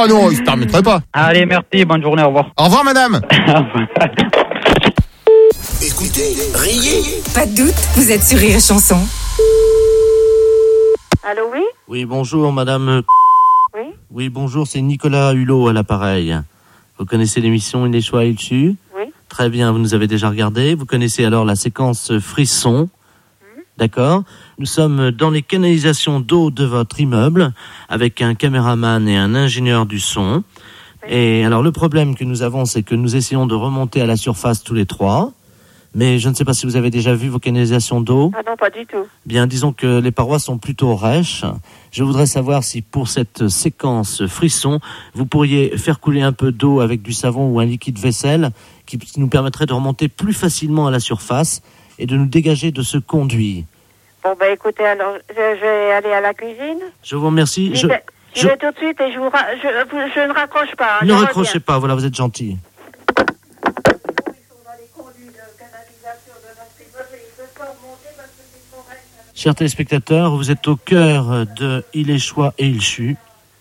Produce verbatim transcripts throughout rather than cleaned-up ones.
Oh non, il se permettrait pas. Allez, merci, bonne journée, au revoir. Au revoir, madame. Écoutez, riez. Pas de doute, vous êtes sur Rire et Chanson. Allô, oui? Oui, bonjour, madame. Oui? Oui, bonjour, c'est Nicolas Hulot à l'appareil. Vous connaissez l'émission Il est choix, il su? Oui. Très bien, vous nous avez déjà regardé. Vous connaissez alors la séquence frisson. Mmh. D'accord. Nous sommes dans les canalisations d'eau de votre immeuble avec un caméraman et un ingénieur du son. Oui. Et alors, le problème que nous avons, c'est que nous essayons de remonter à la surface tous les trois. Mais je ne sais pas si vous avez déjà vu vos canalisations d'eau. Ah non, pas du tout. Bien, disons que les parois sont plutôt rêches. Je voudrais savoir si pour cette séquence frisson, vous pourriez faire couler un peu d'eau avec du savon ou un liquide vaisselle qui nous permettrait de remonter plus facilement à la surface et de nous dégager de ce conduit. Bon, ben écoutez, alors, je, je vais aller à la cuisine. Je vous remercie. Je, je, vais, je... je vais tout de suite et je, vous ra... je, je ne raccroche pas. Hein, ne raccrochez pas, voilà, vous êtes gentil. Chers téléspectateurs, vous êtes au cœur de Il est choix et il chut.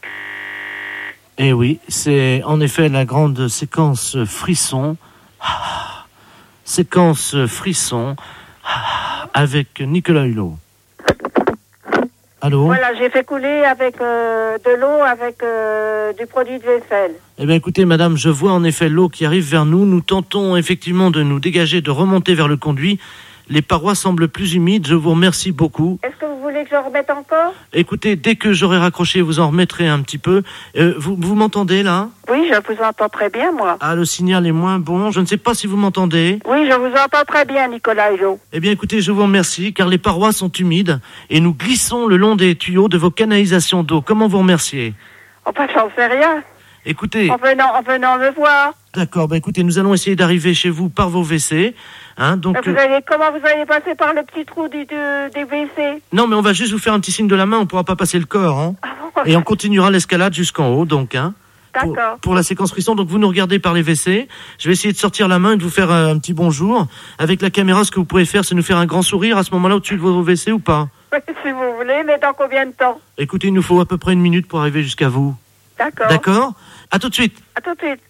Et oui, c'est en effet la grande séquence frisson. Ah, séquence frisson ah, avec Nicolas Hulot. Allô? Voilà, j'ai fait couler avec euh, de l'eau, avec euh, du produit de vaisselle. Eh bien écoutez madame, je vois en effet l'eau qui arrive vers nous. Nous tentons effectivement de nous dégager, de remonter vers le conduit. Les parois semblent plus humides, je vous remercie beaucoup. Est-ce que vous voulez que je remette encore? Écoutez, dès que j'aurai raccroché, vous en remettrez un petit peu. Euh, vous vous m'entendez là? Oui, je vous entends très bien, moi. Ah, le signal est moins bon, je ne sais pas si vous m'entendez. Oui, je vous entends très bien, Nicolas Hulot. Eh bien écoutez, je vous remercie, car les parois sont humides et nous glissons le long des tuyaux de vos canalisations d'eau. Comment vous remercier? Enfin, j'en sais rien. Écoutez... En venant, en venant me voir. D'accord, bah écoutez, nous allons essayer d'arriver chez vous par vos W C. Hein, donc, vous allez, comment vous allez passer par le petit trou du, du, des W C? Non, mais on va juste vous faire un petit signe de la main, on ne pourra pas passer le corps. Hein. Ah bon. Et on continuera l'escalade jusqu'en haut, donc. Hein, D'accord. Pour, pour la séquence frisson, donc vous nous regardez par les W C. Je vais essayer de sortir la main et de vous faire un, un petit bonjour. Avec la caméra, ce que vous pouvez faire, c'est nous faire un grand sourire à ce moment-là au-dessus de vos W C ou pas? Oui, si vous voulez, mais dans combien de temps? Écoutez, il nous faut à peu près une minute pour arriver jusqu'à vous. D'accord. D'accord. À tout de suite. À tout de suite.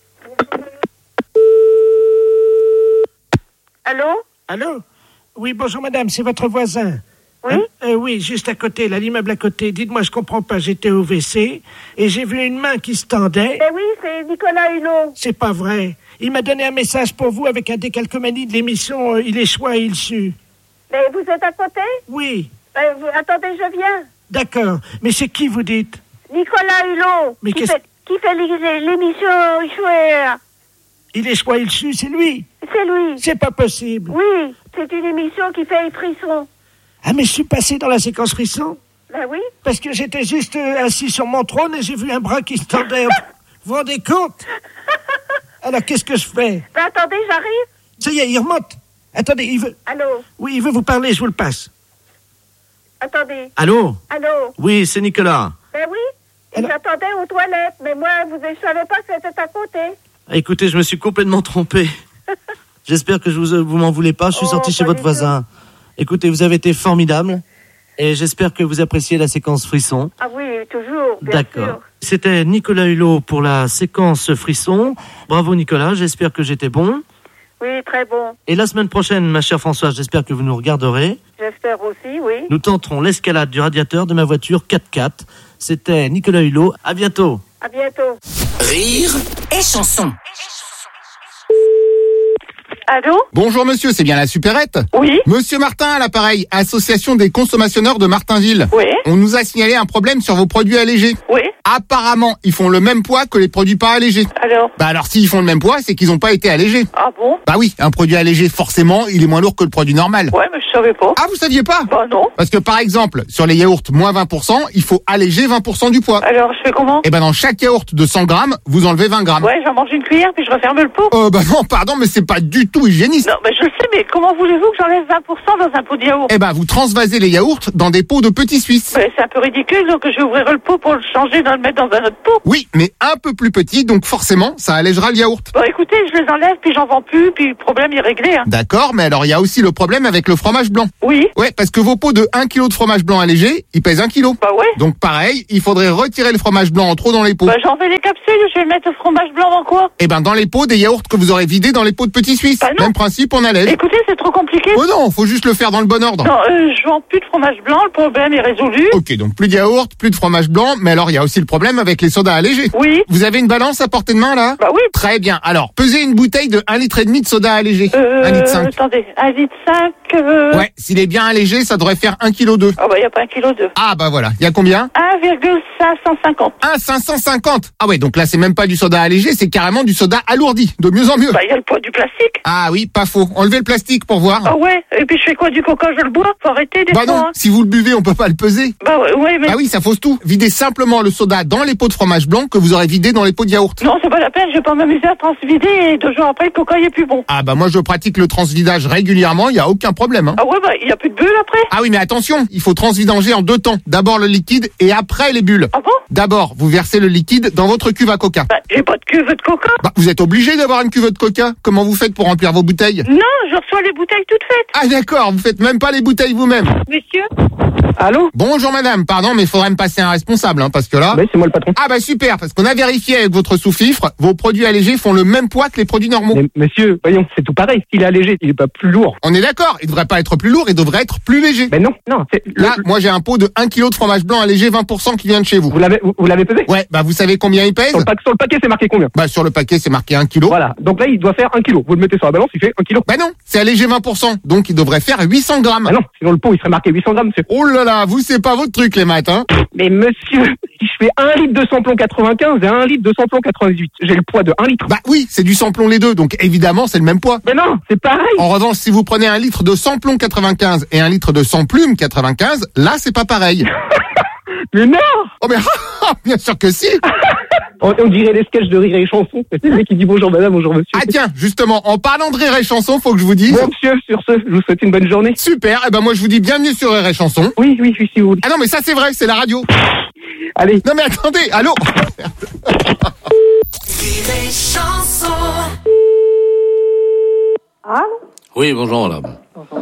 Allô? Allô? Oui, bonjour madame, c'est votre voisin. Oui? Hein? euh, Oui, juste à côté, là, l'immeuble à côté. Dites-moi, je comprends pas, j'étais au W C et j'ai vu une main qui se tendait. Ben oui, c'est Nicolas Hulot. C'est pas vrai. Il m'a donné un message pour vous avec un décalcomanie de l'émission euh, Il est choix et il sut. Mais vous êtes à côté? Oui. Ben, vous... Attendez, je viens. D'accord. Mais c'est qui, vous dites? Nicolas Hulot. Mais qui qu'est-ce... fait, qui fait l'émission Chouer. Il est choix, il sut, c'est lui. C'est lui. C'est pas possible. Oui, c'est une émission qui fait frisson. Ah, mais je suis passé dans la séquence frisson? Ben oui. Parce que j'étais juste euh, assis sur mon trône et j'ai vu un bras qui se tendait. Vous vous rendez compte? Alors, qu'est-ce que je fais? Ben attendez, j'arrive. Ça y est, il remonte. Attendez, il veut... Allô? Oui, il veut vous parler, je vous le passe. Attendez. Allô? Allô? Oui, c'est Nicolas. Ben oui. Et j'attendais aux toilettes, mais moi, vous, je savais pas que c'était à côté. Écoutez, je me suis complètement trompé. J'espère que je vous, vous m'en voulez pas. Je suis oh, sorti chez votre voisin. Écoutez, vous avez été formidable et j'espère que vous appréciez la séquence frisson. Ah oui, toujours, bien D'accord. sûr. C'était Nicolas Hulot pour la séquence frisson. Bravo Nicolas, j'espère que j'étais bon. Oui, très bon. Et la semaine prochaine, ma chère Françoise, j'espère que vous nous regarderez. J'espère aussi, oui. Nous tenterons l'escalade du radiateur de ma voiture quatre-quatre. C'était Nicolas Hulot. À bientôt. À bientôt. Rire et chanson. Allô? Bonjour monsieur, c'est bien la supérette? Oui. Monsieur Martin à l'appareil, association des consommateurs de Martinville. Oui. On nous a signalé un problème sur vos produits allégés. Oui. Apparemment, ils font le même poids que les produits pas allégés. Alors? Bah alors s'ils font le même poids, c'est qu'ils n'ont pas été allégés. Ah bon? Bah oui, un produit allégé, forcément, il est moins lourd que le produit normal. Ouais, mais je savais pas. Ah, vous saviez pas? Bah non. Parce que par exemple, sur les yaourts moins vingt pour cent, il faut alléger vingt pour cent du poids. Alors, je fais comment? Et ben dans chaque yaourt de cent grammes, vous enlevez vingt grammes. Ouais, j'en mange une cuillère puis je referme le pot. Euh bah non, pardon, mais c'est pas du tout tout hygiéniste. Non, mais je le sais, mais comment voulez-vous que j'enlève vingt pour cent dans un pot de yaourt? Eh ben, vous transvasez les yaourts dans des pots de petits Suisses. Mais c'est un peu ridicule, donc je vais ouvrir le pot pour le changer, dans le mettre dans un autre pot. Oui, mais un peu plus petit, donc forcément, ça allégera le yaourt. Bon, écoutez, je les enlève, puis j'en vends plus, puis le problème est réglé. Hein. D'accord, mais alors il y a aussi le problème avec le fromage blanc. Oui. Ouais, parce que vos pots de un kilo de fromage blanc allégé, ils pèsent un kilo. Bah ouais. Donc pareil, il faudrait retirer le fromage blanc en trop dans les pots. Bah j'en fais les capsules, je vais mettre le fromage blanc dans quoi? Eh ben dans les pots des yaourts que vous aurez vidés dans les pots de petits Suisses. Bah non. Même principe, on allège. Écoutez, c'est trop compliqué. Oh non, faut juste le faire dans le bon ordre. Non, euh, je vends plus de fromage blanc, le problème est résolu. Ok, donc plus de yaourt, plus de fromage blanc, mais alors il y a aussi le problème avec les sodas allégés. Oui. Vous avez une balance à portée de main là? Bah oui. Très bien. Alors, pesez une bouteille de un litre et demi de soda allégé. Euh, un litre cinq. Attendez, un litre cinq. Euh... Ouais, s'il est bien allégé, ça devrait faire un kilo deux. Ah bah y a pas un kilo deux. Ah bah voilà, il y a combien? un virgule cinq cent cinquante. un virgule cinq cent cinquante. Ah ouais, donc là c'est même pas du soda allégé, c'est carrément du soda alourdi, de mieux en mieux. Bah y a le poids du plastique. Ah oui, pas faux. Enlevez le plastique pour voir. Ah ouais, et puis je fais quoi du coca, je le bois? Faut arrêter des Bah fois. non, Hein. si vous le buvez, on peut pas le peser. Bah ouais, ouais, mais... Ah oui, ça fausse tout. Videz simplement le soda dans les pots de fromage blanc que vous aurez vidé dans les pots de yaourt. Non, c'est pas la peine, je vais pas m'amuser à transvider et deux jours après, le coca il est plus bon. Ah bah moi je pratique le transvidage régulièrement, il y a aucun problème. Hein. Ah ouais, bah il y a plus de bulles après. Ah oui, mais attention, il faut transvidanger en deux temps. D'abord le liquide et après les bulles. Ah bon? D'abord, vous versez le liquide dans votre cuve à coca. Bah j'ai pas de cuve de coca. Bah, vous êtes obligé d'avoir une cuve de coca. Comment vous faites pour remplir vos bouteilles? Non, je reçois les bouteilles toutes faites. Ah d'accord, vous faites même pas les bouteilles vous-même. Monsieur? Allô? Bonjour madame, pardon, mais il faudrait me passer un responsable, hein, parce que là... Oui, c'est moi le patron. Ah bah super, parce qu'on a vérifié avec votre sous-fifre, vos produits allégés font le même poids que les produits normaux. Mais, monsieur, voyons, c'est tout pareil. S'il est allégé, il est pas plus lourd. On est d'accord, il devrait pas être plus lourd, il devrait être plus léger. Mais non, non, c'est... le- Là, moi j'ai un pot de un kilo de fromage blanc allégé vingt pour cent qui vient de chez vous. Vous l'avez, vous, vous l'avez pesé? Ouais, bah vous savez combien il pèse? Sur le, pack- sur le paquet, c'est marqué combien? Bah sur le paquet c'est marqué un kilo. Voilà. Donc là, il doit faire un kilo. Vous le mettez sur la balance, il fait un kilo. Bah non, c'est allégé vingt pour cent, donc il devrait faire huit cents grammes. Ah non, sinon le pot, il serait marqué huit cents grammes, monsieur. Oh là là, vous c'est pas votre truc les maths, hein. Mais monsieur, si je fais un litre de samplon quatre-vingt-quinze et un litre de samplon quatre-vingt-dix-huit, j'ai le poids de un litre. Bah oui, c'est du samplon les deux, donc évidemment c'est le même poids. Mais non, c'est pareil. En revanche, si vous prenez un litre de samplon quatre-vingt-quinze et un litre de sans-plume quatre-vingt-quinze, là c'est pas pareil. Mais non. Oh mais bien sûr que si. On, on dirait les sketchs de Rire et Chanson. C'est le mec qui dit bonjour madame, bonjour monsieur. Ah tiens, justement, en parlant de Rire et Chanson, faut que je vous dise... Bon monsieur, sur ce, je vous souhaite une bonne journée. Super, et ben moi je vous dis bienvenue sur Rire et Chanson. Oui, oui, oui, si vous voulez. Ah non mais ça c'est vrai, c'est la radio. Allez. Non mais attendez, allô. Allô? Oui, bonjour madame.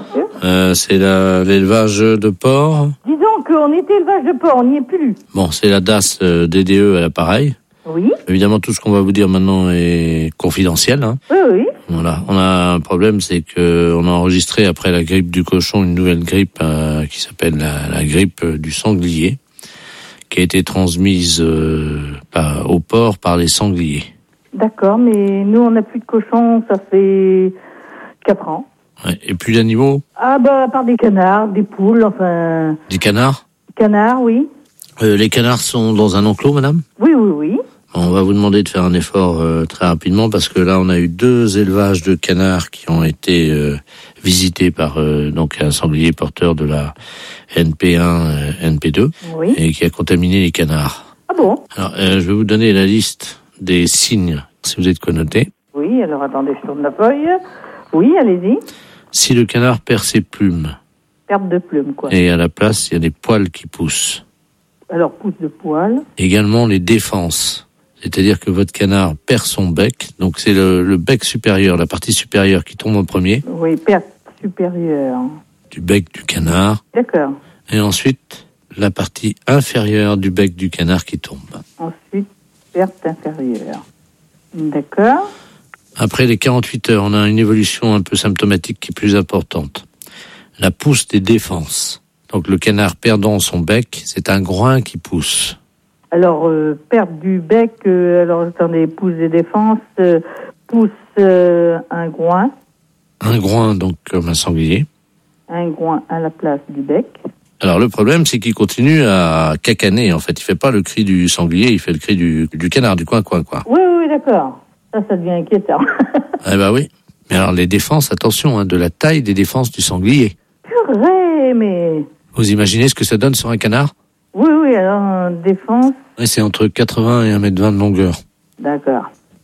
Euh, c'est la- l'élevage de porc. Disons qu'on était élevage de porc, on n'y est plus. Bon, c'est la D A S euh, D D E à l'appareil. Oui, Évidemment, tout ce qu'on va vous dire maintenant est confidentiel. Hein. oui, oui. Voilà. On a un problème, c'est que on a enregistré après la grippe du cochon une nouvelle grippe euh, qui s'appelle la, la grippe du sanglier, qui a été transmise euh, par, au porc par les sangliers. D'accord, mais nous on n'a plus de cochons, ça fait quatre ans. Ouais. Et plus d'animaux, Ah bah à part des canards, des poules, enfin... des canards. Canards, oui. Euh, les canards sont dans un enclos, madame. Oui, oui, oui. On va vous demander de faire un effort euh, très rapidement parce que là, on a eu deux élevages de canards qui ont été euh, visités par euh, donc un sanglier porteur de la N P un, euh, N P deux, Oui. et qui a contaminé les canards. Ah bon? Alors, euh, je vais vous donner la liste des signes, si vous êtes connoté. Oui, alors attendez, je tourne la feuille. Oui, allez-y. Si le canard perd ses plumes Perte de plume, quoi. et à la place, il y a des poils qui poussent. Alors, pousse de poil. Également les défenses. C'est-à-dire que votre canard perd son bec, donc c'est le, le bec supérieur, la partie supérieure qui tombe en premier, Oui, perte supérieure. du bec du canard, D'accord. et ensuite la partie inférieure du bec du canard qui tombe. Ensuite, perte inférieure. D'accord. Après les quarante-huit heures, on a une évolution un peu symptomatique qui est plus importante. La pousse des défenses. Donc le canard perdant son bec, c'est un groin qui pousse. Alors, euh, perte du bec, euh, alors attendez, pousse des défenses, euh, pousse euh, un groin, Un groin, donc comme un sanglier. un groin à la place du bec. Alors le problème, c'est qu'il continue à cacaner. En fait, il fait pas le cri du sanglier, il fait le cri du, du canard, du coin-coin, quoi. Oui, oui, oui, d'accord. Ça, ça devient inquiétant. Eh ben oui. Mais alors les défenses, attention, hein, de la taille des défenses du sanglier. Purée, mais... Vous imaginez ce que ça donne sur un canard? Oui, oui, alors, euh, défense, Ouais, c'est entre quatre-vingts et un mètre vingt de longueur. d'accord.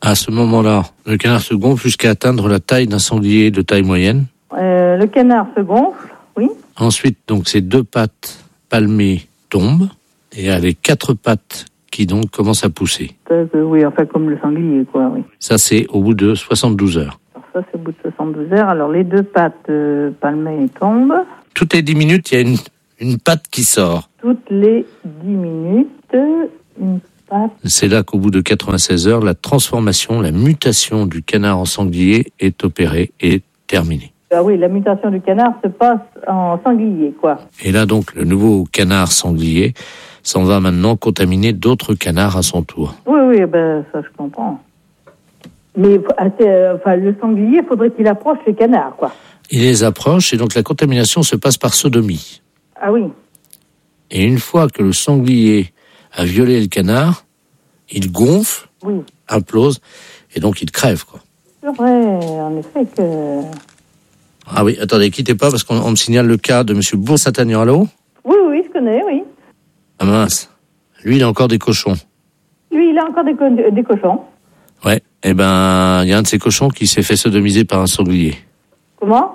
À ce moment-là, le canard se gonfle jusqu'à atteindre la taille d'un sanglier de taille moyenne. Euh, le canard se gonfle, oui. Ensuite, donc, ses deux pattes palmées tombent et a les quatre pattes qui donc commencent à pousser. Euh, oui, enfin comme le sanglier, quoi, oui. Ça, c'est au bout de soixante-douze heures. Alors ça, c'est au bout de soixante-douze heures. Alors les deux pattes euh, palmées tombent. Toutes les dix minutes, il y a une, une patte qui sort. Toutes les dix minutes, une patte. C'est là qu'au bout de quatre-vingt-seize heures, la transformation, la mutation du canard en sanglier est opérée et terminée. Ah oui, la mutation du canard se passe en sanglier, quoi. Et là, donc, le nouveau canard sanglier s'en va maintenant contaminer d'autres canards à son tour. Oui, oui, ben ça je comprends. Mais euh, enfin, le sanglier, faudrait qu'il approche les canards, quoi. Il les approche et donc la contamination se passe par sodomie. Ah oui. Et une fois que le sanglier a violé le canard, il gonfle, oui. implose, et donc il crève, quoi. C'est vrai, en effet que... Ah oui, attendez, quittez pas, parce qu'on on me signale le cas de monsieur Bourg-Saint-Agnan. Allô ? Oui, oui, je connais, oui. Ah mince, lui, il a encore des cochons. Lui, il a encore des, co- des cochons. Ouais, eh ben, il y a un de ces cochons qui s'est fait sodomiser par un sanglier. Comment ?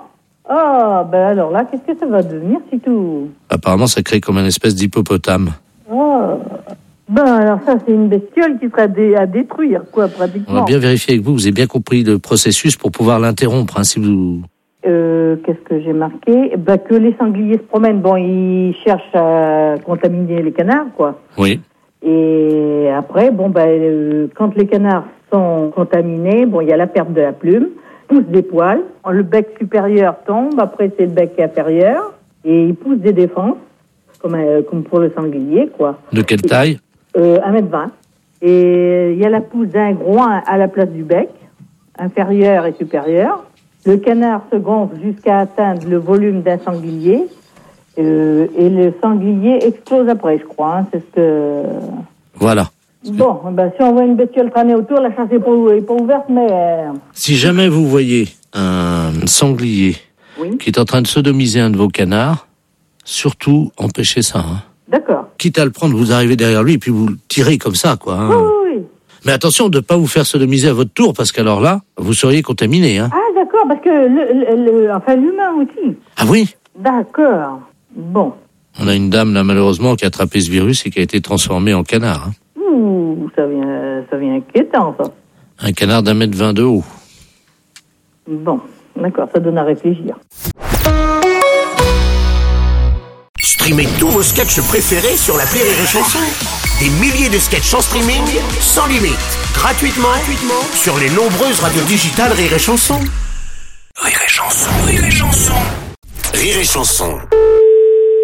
Ah, ben alors là, qu'est-ce que ça va devenir, si tout ? Apparemment, ça crée comme une espèce d'hippopotame. Oh, ben alors ça, c'est une bestiole qui sera dé- à détruire, quoi, pratiquement. On va bien vérifier avec vous, vous avez bien compris le processus pour pouvoir l'interrompre, hein, si vous... Euh, qu'est-ce que j'ai marqué ? Ben, que les sangliers se promènent, bon, ils cherchent à contaminer les canards, quoi. Oui. Et après, bon, ben, euh, quand les canards sont contaminés, bon, il y a la perte de la plume, pousse des poils, le bec supérieur tombe, après c'est le bec inférieur, et il pousse des défenses, comme, euh, comme pour le sanglier, quoi. De quelle taille ? euh, un mètre vingt. Et il y a la pousse d'un groin à la place du bec, inférieur et supérieur. Le canard se gonfle jusqu'à atteindre le volume d'un sanglier, euh, et le sanglier explose après, je crois, hein, c'est ce que... Voilà. Bon, ben, si on voit une bestiole traîner autour, la chasse n'est pas, est pas ouverte, mais... Euh... Si jamais vous voyez un sanglier oui. qui est en train de sodomiser un de vos canards, surtout empêchez ça. Hein. D'accord. Quitte à le prendre, vous arrivez derrière lui et puis vous le tirez comme ça, quoi. Hein. Oui, oui, oui. Mais attention de ne pas vous faire sodomiser à votre tour, parce qu'alors là, vous seriez contaminé. Hein. Ah, d'accord, parce que le, le, le, enfin, l'humain aussi. Ah oui ? D'accord. Bon. On a une dame, là, malheureusement, qui a attrapé ce virus et qui a été transformée en canard. Hein. Ouh, ça vient, ça vient inquiétant, ça. Un canard d'un mètre vingt de haut. Bon, d'accord, ça donne à réfléchir. Streamez tous vos sketchs préférés sur l'appli Rire et Chanson. Des milliers de sketchs en streaming, sans limite, gratuitement, gratuitement sur les nombreuses radios digitales Rire et Chanson. Rire et Chanson, Rire et Chanson. Rire et Chanson. Allô ?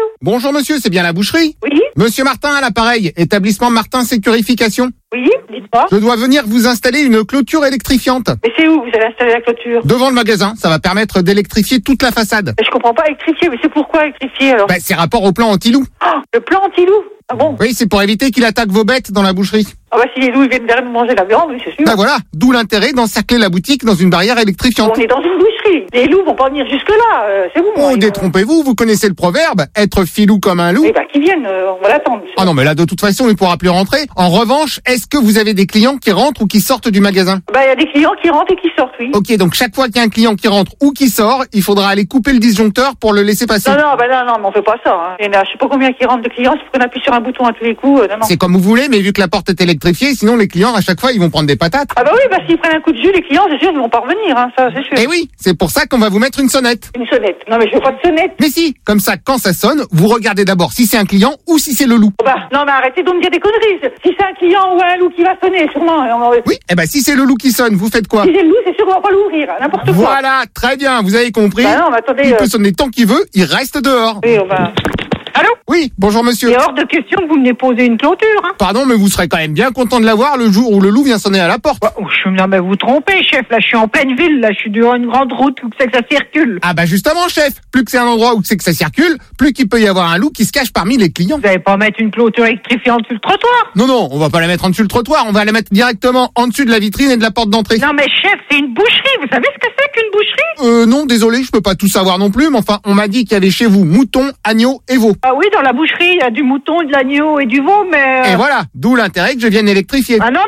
Bonjour monsieur, c'est bien la boucherie ? Oui ? Monsieur Martin à l'appareil, établissement Martin Sécurification. Oui, dites-moi. Je dois venir vous installer une clôture électrifiante. Mais c'est où vous allez installer la clôture ? Devant le magasin, ça va permettre d'électrifier toute la façade. Mais je comprends pas électrifier, mais c'est pourquoi électrifier alors ? Ben, c'est rapport au plan anti-loup. Oh, le plan anti-loup ? Ah bon ? Oui, c'est pour éviter qu'il attaque vos bêtes dans la boucherie. Ah bah si les loups ils viennent derrière nous manger la viande, oui c'est sûr. Ben voilà, d'où l'intérêt d'encercler la boutique dans une barrière électrifiante. On est dans une boucherie. Les loups vont pas venir jusque-là, euh, c'est vous. Oh, moi, détrompez-vous, vous connaissez le proverbe, être filou comme un loup. Eh bah qu'ils viennent, euh, on va l'attendre. Ah non, mais là, de toute façon, il pourra plus rentrer. En revanche, est-ce que vous avez des clients qui rentrent ou qui sortent du magasin? Bah il y a des clients qui rentrent et qui sortent, oui. Ok, donc chaque fois qu'il y a un client qui rentre ou qui sort, il faudra aller couper le disjoncteur pour le laisser passer. Non, non, bah non, non, mais on fait pas ça. Hein. Il y en a, je sais pas combien qui rentrent de clients, il faut qu'on appuie sur un bouton à tous les coups. Euh, non, non. C'est comme vous voulez, mais vu que la porte est électrifiée, sinon les clients, à chaque fois, ils vont prendre des patates. Ah bah oui, bah s'ils prennent un coup de jus, les clients, c'est sûr, ils vont pas revenir, hein, ça, c'est sûr. Eh oui, c'est pour ça qu'on va vous mettre une sonnette. Une sonnette. Non, mais je veux pas de sonnette. Mais si, comme ça, quand ça sonne, vous regardez d'abord si c'est un client ou si c'est le loup. Bah, non, mais arrêtez donc de dire des conneries. Si c'est un client ou un loup qui va sonner, sûrement. On va... Oui, eh ben si c'est le loup qui sonne, vous faites quoi? Si c'est le loup, c'est sûr qu'on va pas l'ouvrir, n'importe quoi. Voilà, très bien, vous avez compris. Bah non, mais attendez. Il euh... peut sonner tant qu'il veut, il reste dehors. Oui, on va... Allô? Oui, bonjour monsieur. Il est hors de question que vous venez poser une clôture, hein. Pardon, mais vous serez quand même bien content de l'avoir le jour où le loup vient sonner à la porte. Bah, je me mais vous trompez, chef. Là, je suis en pleine ville. Là, je suis devant une grande route où c'est que ça circule. Ah bah justement, chef. Plus que c'est un endroit où c'est que ça circule, plus qu'il peut y avoir un loup qui se cache parmi les clients. Vous allez pas mettre une clôture électrifiante sur le trottoir? Non, non, on va pas la mettre en dessus le trottoir. On va la mettre directement en dessus de la vitrine et de la porte d'entrée. Non, mais chef, c'est une boucherie. Vous savez ce que c'est qu'une boucherie? Euh, non, désolé, je peux pas tout savoir non plus, mais enfin, on m'a dit qu'il y avait chez vous moutons, agneaux et veaux. Ah oui, dans la boucherie, il y a du mouton, de l'agneau et du veau, mais... Et voilà, d'où l'intérêt que je vienne électrifier. Ah non, non, non,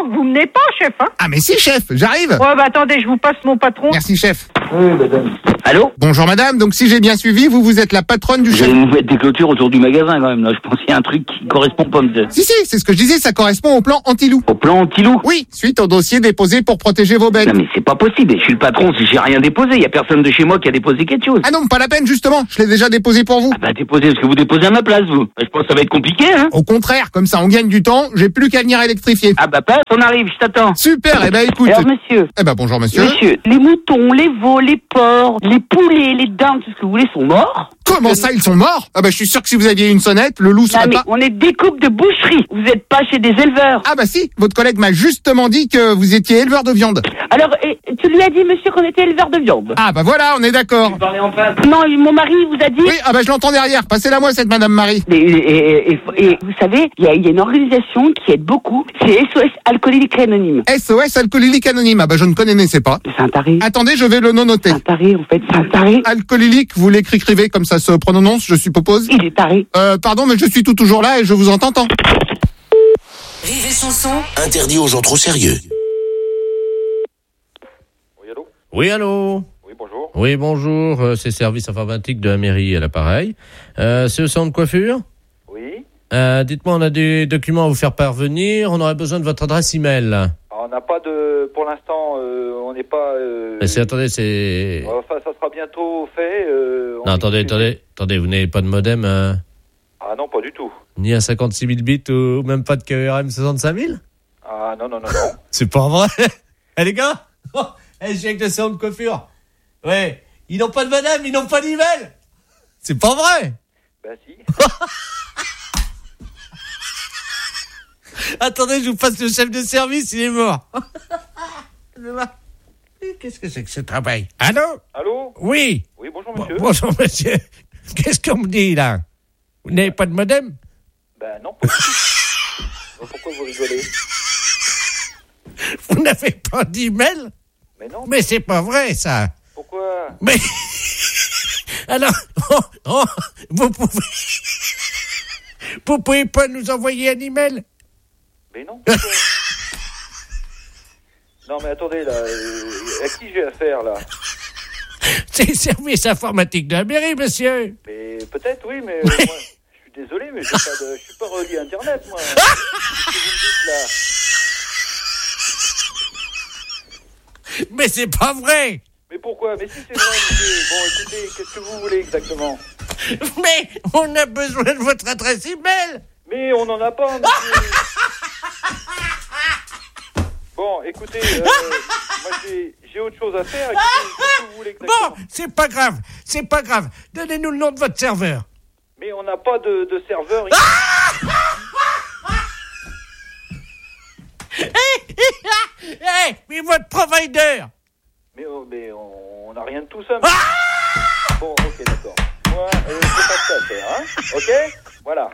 vous menez pas, chef, hein. Ah mais si, chef, j'arrive. Ouais, bah attendez, je vous passe mon patron. Merci, chef. Oui, madame. Allô? Bonjour madame, donc si j'ai bien suivi, vous vous êtes la patronne du Vous chef. allez nous mettre des clôtures autour du magasin quand même, là. Je pense qu'il y a un truc qui correspond pas, monsieur. Si, si, c'est ce que je disais, ça correspond au plan anti-loup. Au plan anti-loup? Oui, suite au dossier déposé pour protéger vos bêtes. Non mais c'est pas possible, je suis le patron, si j'ai rien déposé, il y a personne de chez moi qui a déposé quelque chose. Ah non, pas la peine justement, je l'ai déjà déposé pour vous. Ah bah déposez, parce que vous déposez à ma place, vous. Je pense que ça va être compliqué, hein. Au contraire, comme ça on gagne du temps, j'ai plus qu'à venir électrifier. Ah bah passe, on arrive, je t'attends. Super, eh ben écoute. Alors monsieur, Eh ben bonjour monsieur. monsieur, les moutons, les veaux, les porcs, les poulets, les dindes, tout ce que vous voulez sont morts. Comment ça, ils sont morts? Ah bah je suis sûr que si vous aviez une sonnette, le loup Non serait mais pas... on est découpe de boucherie, vous n'êtes pas chez des éleveurs. Ah bah si, votre collègue m'a justement dit que vous étiez éleveur de viande. Alors, et, tu lui as dit monsieur qu'on était éleveur de viande? Ah bah voilà, on est d'accord. Vous parlez en face. Non, mon mari vous a dit... Oui, ah bah je l'entends derrière, passez-la moi cette madame Marie. Et, et, et, et vous savez, il y a, y a une organisation qui aide beaucoup, c'est S O S Alcoolique Anonyme. S O S Alcoolique Anonyme, ah bah je ne connaissais pas. C'est un taré. Attendez, je vais le noter. C'est un taré, en fait, c'est un taré. Alcoolique, vous l'écrivez comme ça se prononce, je suppose. Il est taré. Euh, pardon, mais je suis tout toujours là et je vous entends. Rire et chanson. Interdit aux gens trop sérieux. Oui, allô? Oui, allô? Oui, bonjour. Oui, bonjour, euh, c'est service informatique de la mairie à l'appareil. Euh, c'est le centre de coiffure? Oui. Euh, dites-moi, on a des documents à vous faire parvenir, on aurait besoin de votre adresse email. Alors, on n'a pas de... Pour l'instant, euh, on n'est pas... Euh... Mais c'est, attendez, c'est... Enfin, ça sera bientôt fait. Euh, Non, attendez, attendez, attendez, vous n'avez pas de modem, euh, Ah non, pas du tout. ni à cinquante-six mille bits ou même pas de K E R M soixante-cinq mille? Ah non, non, non, non. C'est pas vrai. Eh les gars, oh, eh, j'ai avec le salon de coiffure. Ouais, ils n'ont pas de modem, ils n'ont pas d'email. C'est pas vrai. Bah si. Attendez, je vous passe le chef de service, il est mort. Qu'est-ce que c'est que ce travail? Allô? Allô? Oui. Oui, bonjour monsieur. Bonjour monsieur. Qu'est-ce qu'on me dit là? Vous n'avez pas de modem? Ben non, pas du tout. Donc, pourquoi vous rigolez? Vous n'avez pas d'email? Mais non. Mais c'est pas vrai ça. Pourquoi? Mais alors, oh, oh, vous pouvez, vous pouvez pas nous envoyer un email? Mais non. Pourquoi? Non mais attendez là, euh, à qui j'ai affaire là? C'est le service informatique de la mairie, monsieur. Mais peut-être oui, mais euh, moi, je suis désolé, mais j'ai pas de, je suis pas relié à Internet moi. Qu'est-ce que vous me dites là? Mais c'est pas vrai. Mais pourquoi? Mais si c'est vrai, monsieur. Bon, écoutez, qu'est-ce que vous voulez exactement? Mais on a besoin de votre adresse email. Mais on n'en a pas, monsieur. Bon, écoutez, euh, moi j'ai, j'ai autre chose à faire. Écoutez, qu'est-ce que vous voulez exactement? Bon, c'est pas grave, c'est pas grave. Donnez-nous le nom de votre serveur. Mais on n'a pas de, de serveur. Hey, mais votre provider. Mais, oh, mais on n'a rien de tout ça. Mais... Bon, ok, d'accord. Moi, euh, j'ai pas ça à faire, hein. Ok? Voilà.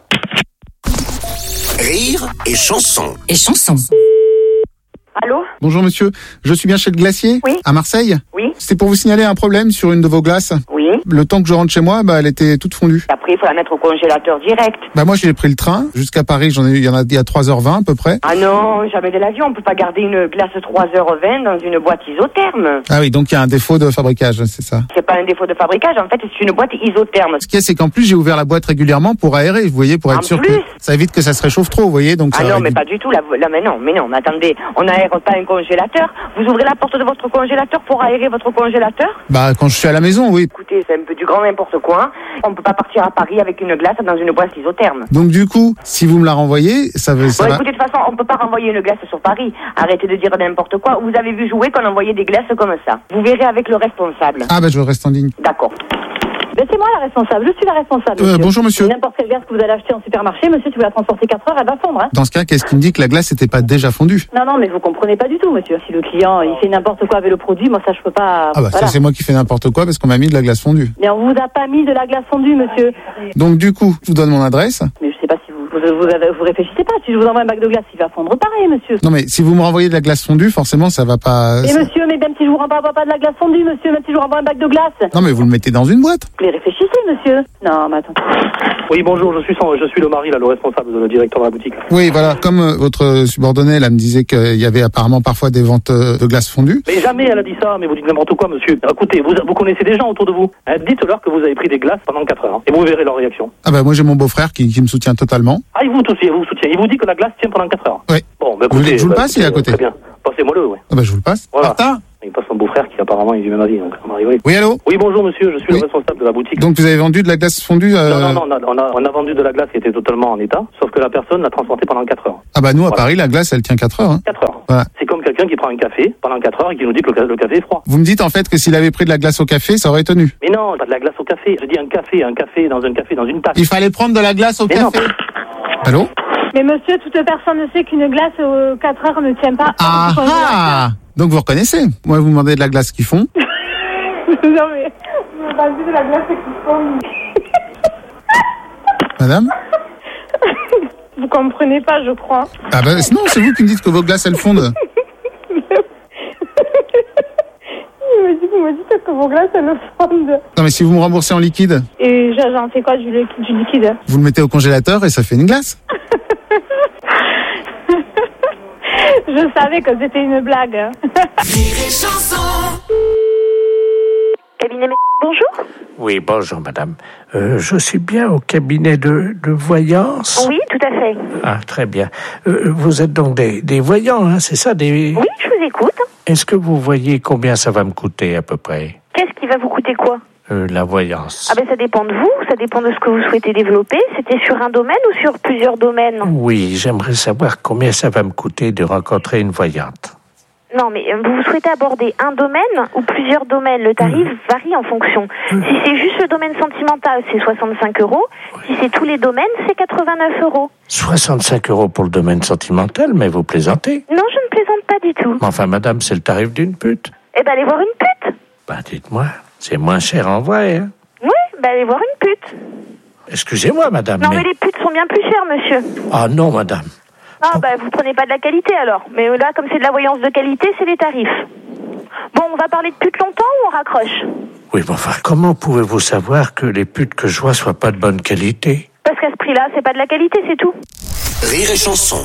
Rire et chanson. Et chanson. Allô? Bonjour monsieur, je suis bien chez le glacier? Oui. À Marseille? Oui. C'était pour vous signaler un problème sur une de vos glaces. Oui. Le temps que je rentre chez moi, bah elle était toute fondue. Après, il faut la mettre au congélateur direct. Bah moi j'ai pris le train jusqu'à Paris, j'en ai eu, il y en a il y a trois heures vingt à peu près. Ah non, jamais de l'avion. On peut pas garder une glace trois heures vingt dans une boîte isotherme. Ah oui, donc il y a un défaut de fabriquage, c'est ça. C'est pas un défaut de fabriquage, en fait, c'est une boîte isotherme. Ce qu'il y a, c'est qu'en plus j'ai ouvert la boîte régulièrement pour aérer, vous voyez, pour être En sûr plus que ça évite que ça se réchauffe trop, vous voyez, donc Ah ça non, régule. mais pas du tout. Là, là, mais non, mais non, mais attendez, on n'aère pas un congélateur. Vous ouvrez la porte de votre congélateur pour aérer votre congélateur? Bah quand je suis à la maison, oui. Écoutez, c'est un peu du grand n'importe quoi. On peut pas partir à Paris avec une glace dans une boîte isotherme. Donc du coup, si vous me la renvoyez, ça veut ça Bon, va. écoutez, de toute façon, on peut pas renvoyer une glace sur Paris. Arrêtez de dire n'importe quoi. Vous avez vu jouer qu'on envoyait des glaces comme ça. Vous verrez avec le responsable. Ah bah je reste en ligne. D'accord. Ben c'est moi la responsable, je suis la responsable. Euh, bonjour, monsieur. N'importe quelle glace que vous allez acheter en supermarché, monsieur, si vous la transportez quatre heures, elle va fondre. Hein. Dans ce cas, qu'est-ce qui me dit que la glace n'était pas déjà fondue? Non, non, mais vous comprenez pas du tout, monsieur. Si le client il fait n'importe quoi avec le produit, moi ça je peux pas. Ah bah voilà. ça c'est moi qui fais n'importe quoi parce qu'on m'a mis de la glace fondue. Mais on vous a pas mis de la glace fondue, monsieur. Donc du coup, je vous donne mon adresse. Mais je sais pas si vous Vous, vous, avez- vous réfléchissez pas. Si je vous envoie un bac de glace, il va fondre pareil, monsieur. Non mais si vous me renvoyez de la glace fondue, forcément ça va pas... Et monsieur, mais même si je vous renvoie pas de la glace fondue, monsieur, même si je vous renvoie un bac de glace. Non mais vous le mettez dans une boîte. Mais réfléchissez, monsieur. Non, mais attends. Oui, bonjour, je suis, son- je suis le mari, là, le responsable, le directeur de la boutique. Oui, voilà, comme euh, votre subordonnée là me disait qu'il y avait apparemment parfois des ventes euh, de glace fondue. Mais jamais elle a dit ça, mais vous dites n'importe quoi, monsieur. Écoutez, vous, vous connaissez des gens autour de vous. Hein, dites-leur que vous avez pris des glaces pendant quatre heures. Hein, et vous verrez leur réaction. Ah bah moi j'ai mon beau-frère qui, qui me soutient totalement. Ah, il vous soutient, il vous soutient. Il vous dit que la glace tient pendant quatre heures. Oui. Bon, bah Vous voulez écoutez. que je vous le bah, passe, il est à côté. Très bien. Passez-moi le, ouais. Ah bah je vous le passe. Voilà. Martin. Il passe son beau-frère qui apparemment est du même avis, donc ça m'arrive. Oui, allô. Oui, bonjour monsieur, je suis Oui. le responsable de la boutique. Donc vous avez vendu de la glace fondue euh... Non, non, non, on a, on, a, on a vendu de la glace qui était totalement en état, sauf que la personne l'a transportée pendant quatre heures. Ah bah nous à Voilà. Paris la glace elle tient quatre heures. Hein. quatre heures. Voilà. C'est comme quelqu'un qui prend un café pendant quatre heures et qui nous dit que le, ca- le café est froid. Vous me dites en fait que s'il avait pris de la glace au café, ça aurait tenu. Mais non, pas de la glace au café. Je dis un café, un café dans un café, dans une tasse. Il fallait prendre de la glace au Mais non. café. Allô. Mais monsieur, toute personne ne sait qu'une glace aux quatre heures ne tient pas. Ah ah. Donc vous reconnaissez. Moi vous me demandez de la glace qu'ils font. Non mais, on va dire de la glace qui fond. Madame. Vous comprenez pas, je crois. Ah bah non, c'est vous qui me dites que vos glaces elles fondent. Il me dit, vous me dites que vos glaces elles fondent. Non mais si vous me remboursez en liquide, Et j'en fais quoi du, li- du liquide? vous le mettez au congélateur et ça fait une glace. Je savais que c'était une blague. Cabinet, bonjour. Oui, bonjour madame. Euh, je suis bien au cabinet de, de voyance. Oui, tout à fait. Ah, très bien. Euh, vous êtes donc des, des voyants, hein, c'est ça des... Oui, je vous écoute. Est-ce que vous voyez combien ça va me coûter à peu près, Qu'est-ce qui va vous coûter quoi? euh, la voyance? Ah ben ça dépend de vous, ça dépend de ce que vous souhaitez développer. C'était sur un domaine ou sur plusieurs domaines? Oui, j'aimerais savoir combien ça va me coûter de rencontrer une voyante. Non, mais euh, vous souhaitez aborder un domaine ou plusieurs domaines? Le tarif varie en fonction. Si c'est juste le domaine sentimental, c'est soixante-cinq euros. Si c'est tous les domaines, c'est quatre-vingt-neuf euros. soixante-cinq euros pour le domaine sentimental, mais vous plaisantez? Non, je ne plaisante pas du tout. Enfin, madame, c'est le tarif d'une pute. Eh ben, allez voir une pute. Bah, dites-moi, c'est moins cher en vrai, hein? Oui, ben allez voir une pute. Excusez-moi, madame, Non, mais... mais les putes sont bien plus chères, monsieur. Ah non, madame. Ah, bah, vous prenez pas de la qualité, alors. Mais là, comme c'est de la voyance de qualité, c'est les tarifs. Bon, on va parler de putes longtemps ou on raccroche? Oui, mais enfin, comment pouvez-vous savoir que les putes que je vois soient pas de bonne qualité? Parce qu'à ce prix-là, c'est pas de la qualité, c'est tout. Rire et chanson.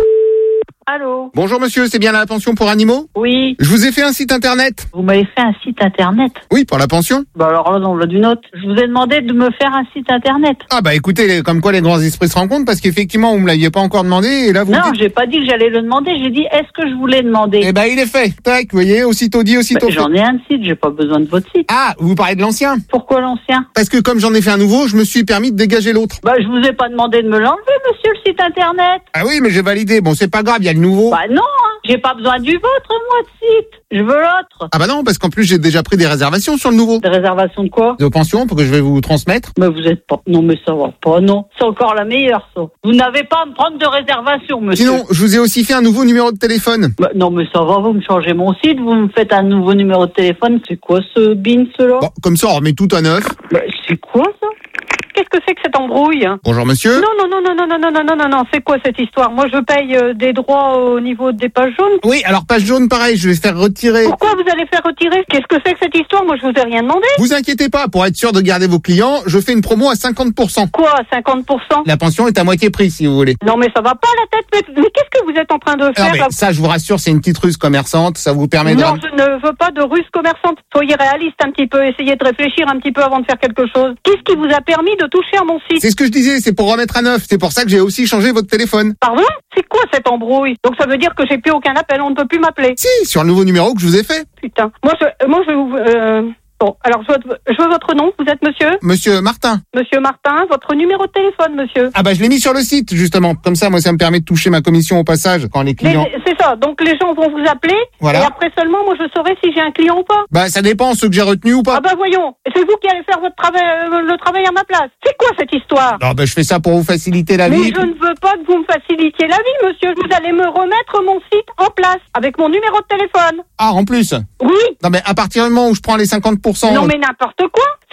Allô? Bonjour monsieur, c'est bien la pension pour animaux? Oui. Je vous ai fait un site internet. Vous m'avez fait un site internet? Oui, pour la pension. Bah alors là, on l'a d'une autre. Je vous ai demandé de me faire un site internet. Ah bah écoutez, les- comme quoi les grands esprits se rencontrent, parce qu'effectivement vous me l'aviez pas encore demandé et là vous me Non, dites... j'ai pas dit que j'allais le demander, j'ai dit est-ce que je voulais demander? Eh ben il est fait. Tac, vous voyez, aussitôt dit, aussitôt Bah, fait. j'en ai un site, j'ai pas besoin de votre site. Ah, vous parlez de l'ancien? Pourquoi l'ancien? Parce que comme j'en ai fait un nouveau, je me suis permis de dégager l'autre. Bah je vous ai pas demandé de me l'enlever, monsieur, le site internet. Ah oui, mais j'ai validé. Bon, c'est pas grave, il y a le nouveau. Bah non, hein. J'ai pas besoin du vôtre, moi, de site. Je veux l'autre. Ah bah non, parce qu'en plus j'ai déjà pris des réservations sur le nouveau. Des réservations de quoi? De pension, pour que je vais vous transmettre. Mais vous êtes pas... Non, mais ça va pas, non. C'est encore la meilleure, ça. Vous n'avez pas à me prendre de réservation, monsieur. Sinon, je vous ai aussi fait un nouveau numéro de téléphone. Bah, non, mais ça va, vous me changez mon site, vous me faites un nouveau numéro de téléphone. C'est quoi ce bin, cela? Bon, comme ça, on remet tout à neuf. Bah, c'est quoi, ça? Qu'est-ce que c'est que cette embrouille? Bonjour monsieur. Non, non, non, non, non, non, non, non, non, non, non, c'est quoi cette histoire? Moi, je paye euh, des droits au niveau des pages jaunes. Oui, alors page jaune, pareil, je vais faire retirer. Pourquoi vous allez faire retirer? Qu'est-ce que c'est que cette histoire? Moi, je vous ai rien demandé. Vous inquiétez pas, pour être sûr de garder vos clients, je fais une promo à cinquante pour cent. Quoi, cinquante pour cent? La pension est à moitié prix, si vous voulez. Non, mais ça va pas la tête. Mais, mais qu'est-ce que vous êtes en train de Non, faire? mais là ça, je vous rassure, c'est une petite ruse commerçante, ça vous permet de... Non, je ne veux pas de ruse commerçante. Soyez réaliste un petit peu, essayez de réfléchir un petit peu avant de faire quelque chose. Qu'est-ce qui vous a permis de toucher à mon site? C'est ce que je disais, c'est pour remettre à neuf. C'est pour ça que j'ai aussi changé votre téléphone. Pardon? C'est quoi cette embrouille? Donc ça veut dire que j'ai plus aucun appel, on ne peut plus m'appeler. Si, sur le nouveau numéro que je vous ai fait. Putain. Moi, je, moi, je vais vous... Euh... Bon, alors je veux, je veux votre nom. Vous êtes monsieur? Monsieur Martin. Monsieur Martin, votre numéro de téléphone, monsieur. Ah bah je l'ai mis sur le site, justement. Comme ça, moi, ça me permet de toucher ma commission au passage quand les clients... Mais c'est ça, donc les gens vont vous appeler, Voilà. et après seulement, moi, je saurai si j'ai un client ou pas. Bah ça dépend, ceux que j'ai retenus ou pas. Ah bah voyons, c'est vous qui allez faire votre travail, euh, le travail à ma place. C'est quoi cette histoire? Non, bah je fais ça pour vous faciliter la Mais vie. je ne veux pas que vous me facilitiez la vie, monsieur. Vous allez me remettre mon site en place, avec mon numéro de téléphone. Ah, en plus? Oui. Non mais à partir du moment où je prends les cinquante pour cent... Non mais n'importe quoi.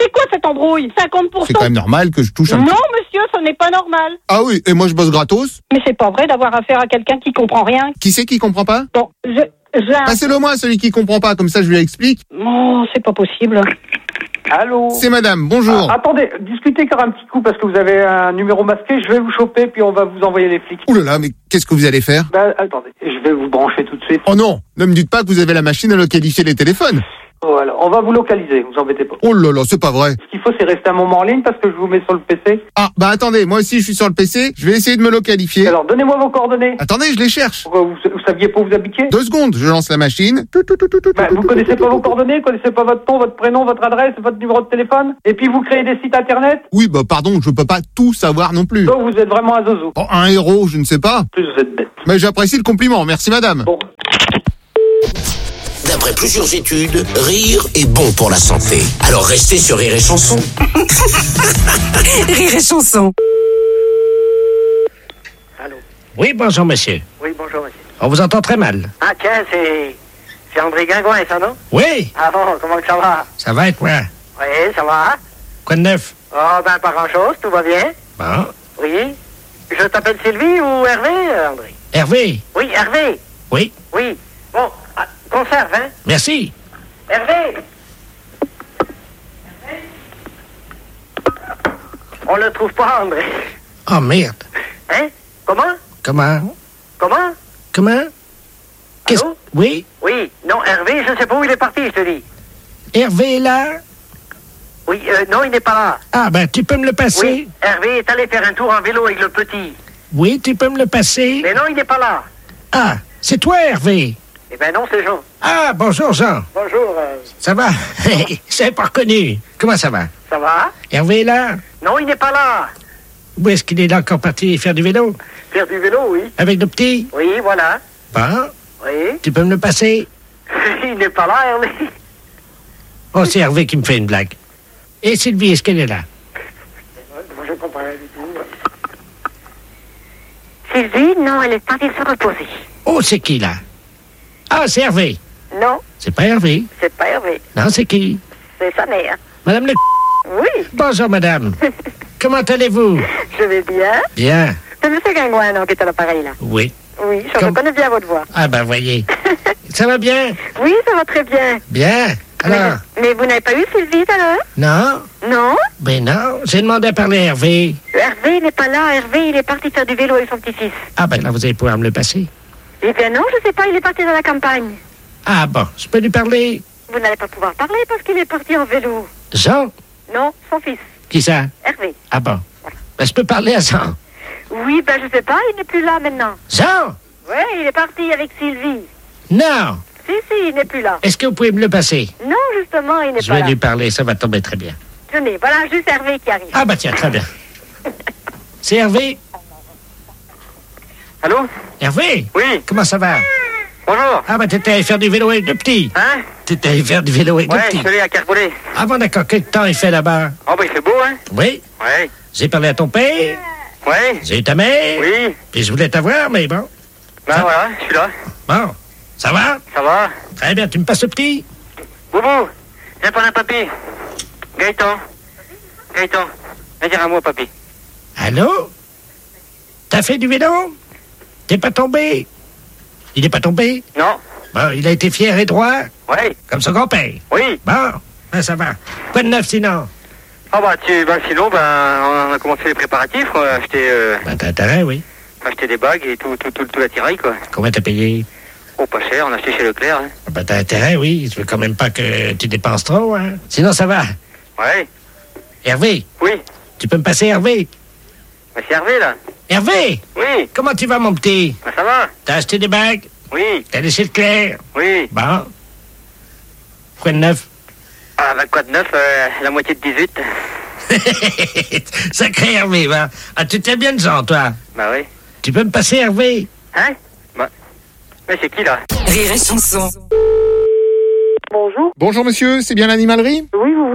C'est quoi cette embrouille? cinquante pour cent? C'est quand même normal que je touche un Non, petit... monsieur, ce n'est pas normal. Ah oui, et moi je bosse gratos. Mais c'est pas vrai d'avoir affaire à quelqu'un qui comprend rien. Qui c'est qui comprend pas? Bon, je... j'ai un- Passez-le moi, celui qui comprend pas, comme ça je lui explique. Oh, c'est pas possible. Allô? C'est madame, bonjour. Ah, attendez, discutez encore un petit coup parce que vous avez un numéro masqué, je vais vous choper puis on va vous envoyer les flics. Ouh là là, mais qu'est-ce que vous allez faire? Ben, attendez, je vais vous brancher tout de suite. Oh non, ne me dites pas que vous avez la machine à localiser les téléphones. Voilà, on va vous localiser, vous embêtez pas. Oh là là, c'est pas vrai. Ce qu'il faut, c'est rester un moment en ligne parce que je vous mets sur le P C. Ah, bah attendez, moi aussi je suis sur le P C, je vais essayer de me localifier. Alors, donnez-moi vos coordonnées. Attendez, je les cherche. Pourquoi vous, vous saviez pas où vous habitiez? Deux secondes, je lance la machine. Ben, vous connaissez pas vos coordonnées, vous connaissez pas votre nom, votre prénom, votre adresse, votre numéro de téléphone, et puis vous créez des sites internet. Oui, bah pardon, je peux pas tout savoir non plus. Donc vous êtes vraiment un zozo. Oh, un héros, je ne sais pas. Plus vous êtes bête. Mais j'apprécie le compliment, merci madame. Bon. D'après plusieurs études, rire est bon pour la santé. Alors restez sur Rire et Chanson. Rire et Chanson. Oui, bonjour, monsieur. Oui, bonjour, monsieur. On vous entend très mal. Ah, tiens, c'est. C'est André Guingouin, ça, non? Oui, Ah bon, comment que ça va? ça va et toi? Oui, ça va? Quoi de neuf? Oh, ben, pas grand-chose, tout va bien. Bon. Oui. Je t'appelle Sylvie ou Hervé, euh, André? Hervé? Oui, Hervé. Oui, Oui. Bon, ah, conserve, hein? merci. Hervé! On le trouve pas, André. Oh, merde. Hein? Comment? Comment? Comment? Comment? Qu'est-ce... Allô? Oui, Oui. Non, Hervé, je sais pas où il est parti, je te dis. Hervé est là? Oui, euh, non, il n'est pas là. Ah, ben, tu peux me le passer? Oui, Hervé est allé faire un tour en vélo avec le petit. Oui, tu peux me le passer? Mais non, il n'est pas là. Ah, c'est toi, Hervé? Eh ben non, c'est Jean. Ah, bonjour, Jean. Bonjour, euh, Ça va? C'est pas reconnu. Comment ça va? ça va? Hervé est là? Non, il n'est pas là. Où est-ce qu'il est là encore parti faire du vélo? Faire du vélo, oui. Avec le petit? Oui, voilà. Bon, Oui. tu peux me le passer? Il n'est pas là, Hervé. Oh, c'est Hervé qui me fait une blague. Et Sylvie, est-ce qu'elle est là? Je comprends rien du tout. Sylvie, non, elle est partie se reposer. Oh, c'est qui, là? Ah, c'est Hervé. Non, C'est pas Hervé. c'est pas Hervé. Non, c'est qui? C'est sa mère. Madame le... Oui, Bonjour, madame. Comment allez-vous? je vais bien. Bien. C'est monsieur Guingouin, non, qui est à l'appareil, là. Oui. Oui, je Comme- reconnais bien votre voix. Ah, ben, voyez. Ça va bien? Oui, ça va très bien. Bien. Alors? Mais vous n'avez pas eu Sylvie tout à l'heure? Non? Non? Ben non. J'ai demandé à parler à Hervé. Hervé n'est pas là. Hervé, il est parti faire du vélo avec son petit-fils. Ah, ben là, vous allez pouvoir me le passer. Eh bien non, je sais pas, il est parti dans la campagne. Ah, bon. Je peux lui parler? Vous n'allez pas pouvoir parler parce qu'il est parti en vélo. Jean? Non, son fils, Qui ça? Hervé. Ah, bon. Ben, je peux parler à Jean. Oui, ben je sais pas, il n'est plus là maintenant. Jean? Oui, il est parti avec Sylvie. Non. Si, si, il n'est plus là. Est-ce que vous pouvez me le passer? Non, justement, il n'est Je pas vais là. lui parler. Ça va tomber très bien. Tenez, voilà juste Hervé qui arrive. Ah, bah tiens, très bien. C'est Hervé? Allô? Hervé? Oui. Comment ça va? Bonjour. Ah, bah t'étais allé faire du vélo avec le petit. Hein? T'étais allé faire du vélo avec Ouais, le je petit. suis allé à Carpollet. Ah bon, d'accord. Quel temps il fait là-bas? Oh, ben il fait beau, hein? Oui. Ouais. J'ai parlé à ton père. Ouais. J'ai eu ta mère. Oui. Puis je voulais t'avoir, mais bon. Ben voilà, je suis là. Bon. Ça va? Ça va? Très bien. Tu me passes le petit? Boubou, viens prendre un papy. Gaëtan. Gaëtan, viens dire à moi, papy. Allô? T'as fait du vélo? T'es pas tombé? Il est pas tombé? Non. Bon, il a été fier et droit? Oui. Comme son grand-père? Oui. Bon, ben ça va. Quoi de neuf sinon? Ah bah tu, bah sinon, ben on a commencé les préparatifs, quoi. Acheter, euh, Ben t'as intérêt, oui. acheter des bagues et tout, tout, tout, tout l'attirail, quoi. Combien t'as payé? Oh, pas cher, on a acheté chez Leclerc, hein. Ben t'as intérêt, oui. Je veux quand même pas que tu dépenses trop, hein. Sinon ça va. Ouais. Hervé? Oui. Tu peux me passer Hervé? Ben c'est Hervé, là. Hervé? Oui. Comment tu vas, mon petit? Ben ça va. T'as acheté des bagues? Oui. T'as laissé Leclerc? Oui. Bon. Quoi de neuf? Ah bah quoi de neuf, euh, la moitié de dix-huit. Sacré Hervé, va. Ah, tu t'es bien de gens, toi. Bah oui. Tu peux me passer Hervé? Hein? Bah. Mais c'est qui, là? Rire et Chanson. Bonjour. Bonjour monsieur, c'est bien l'animalerie? Oui, vous voulez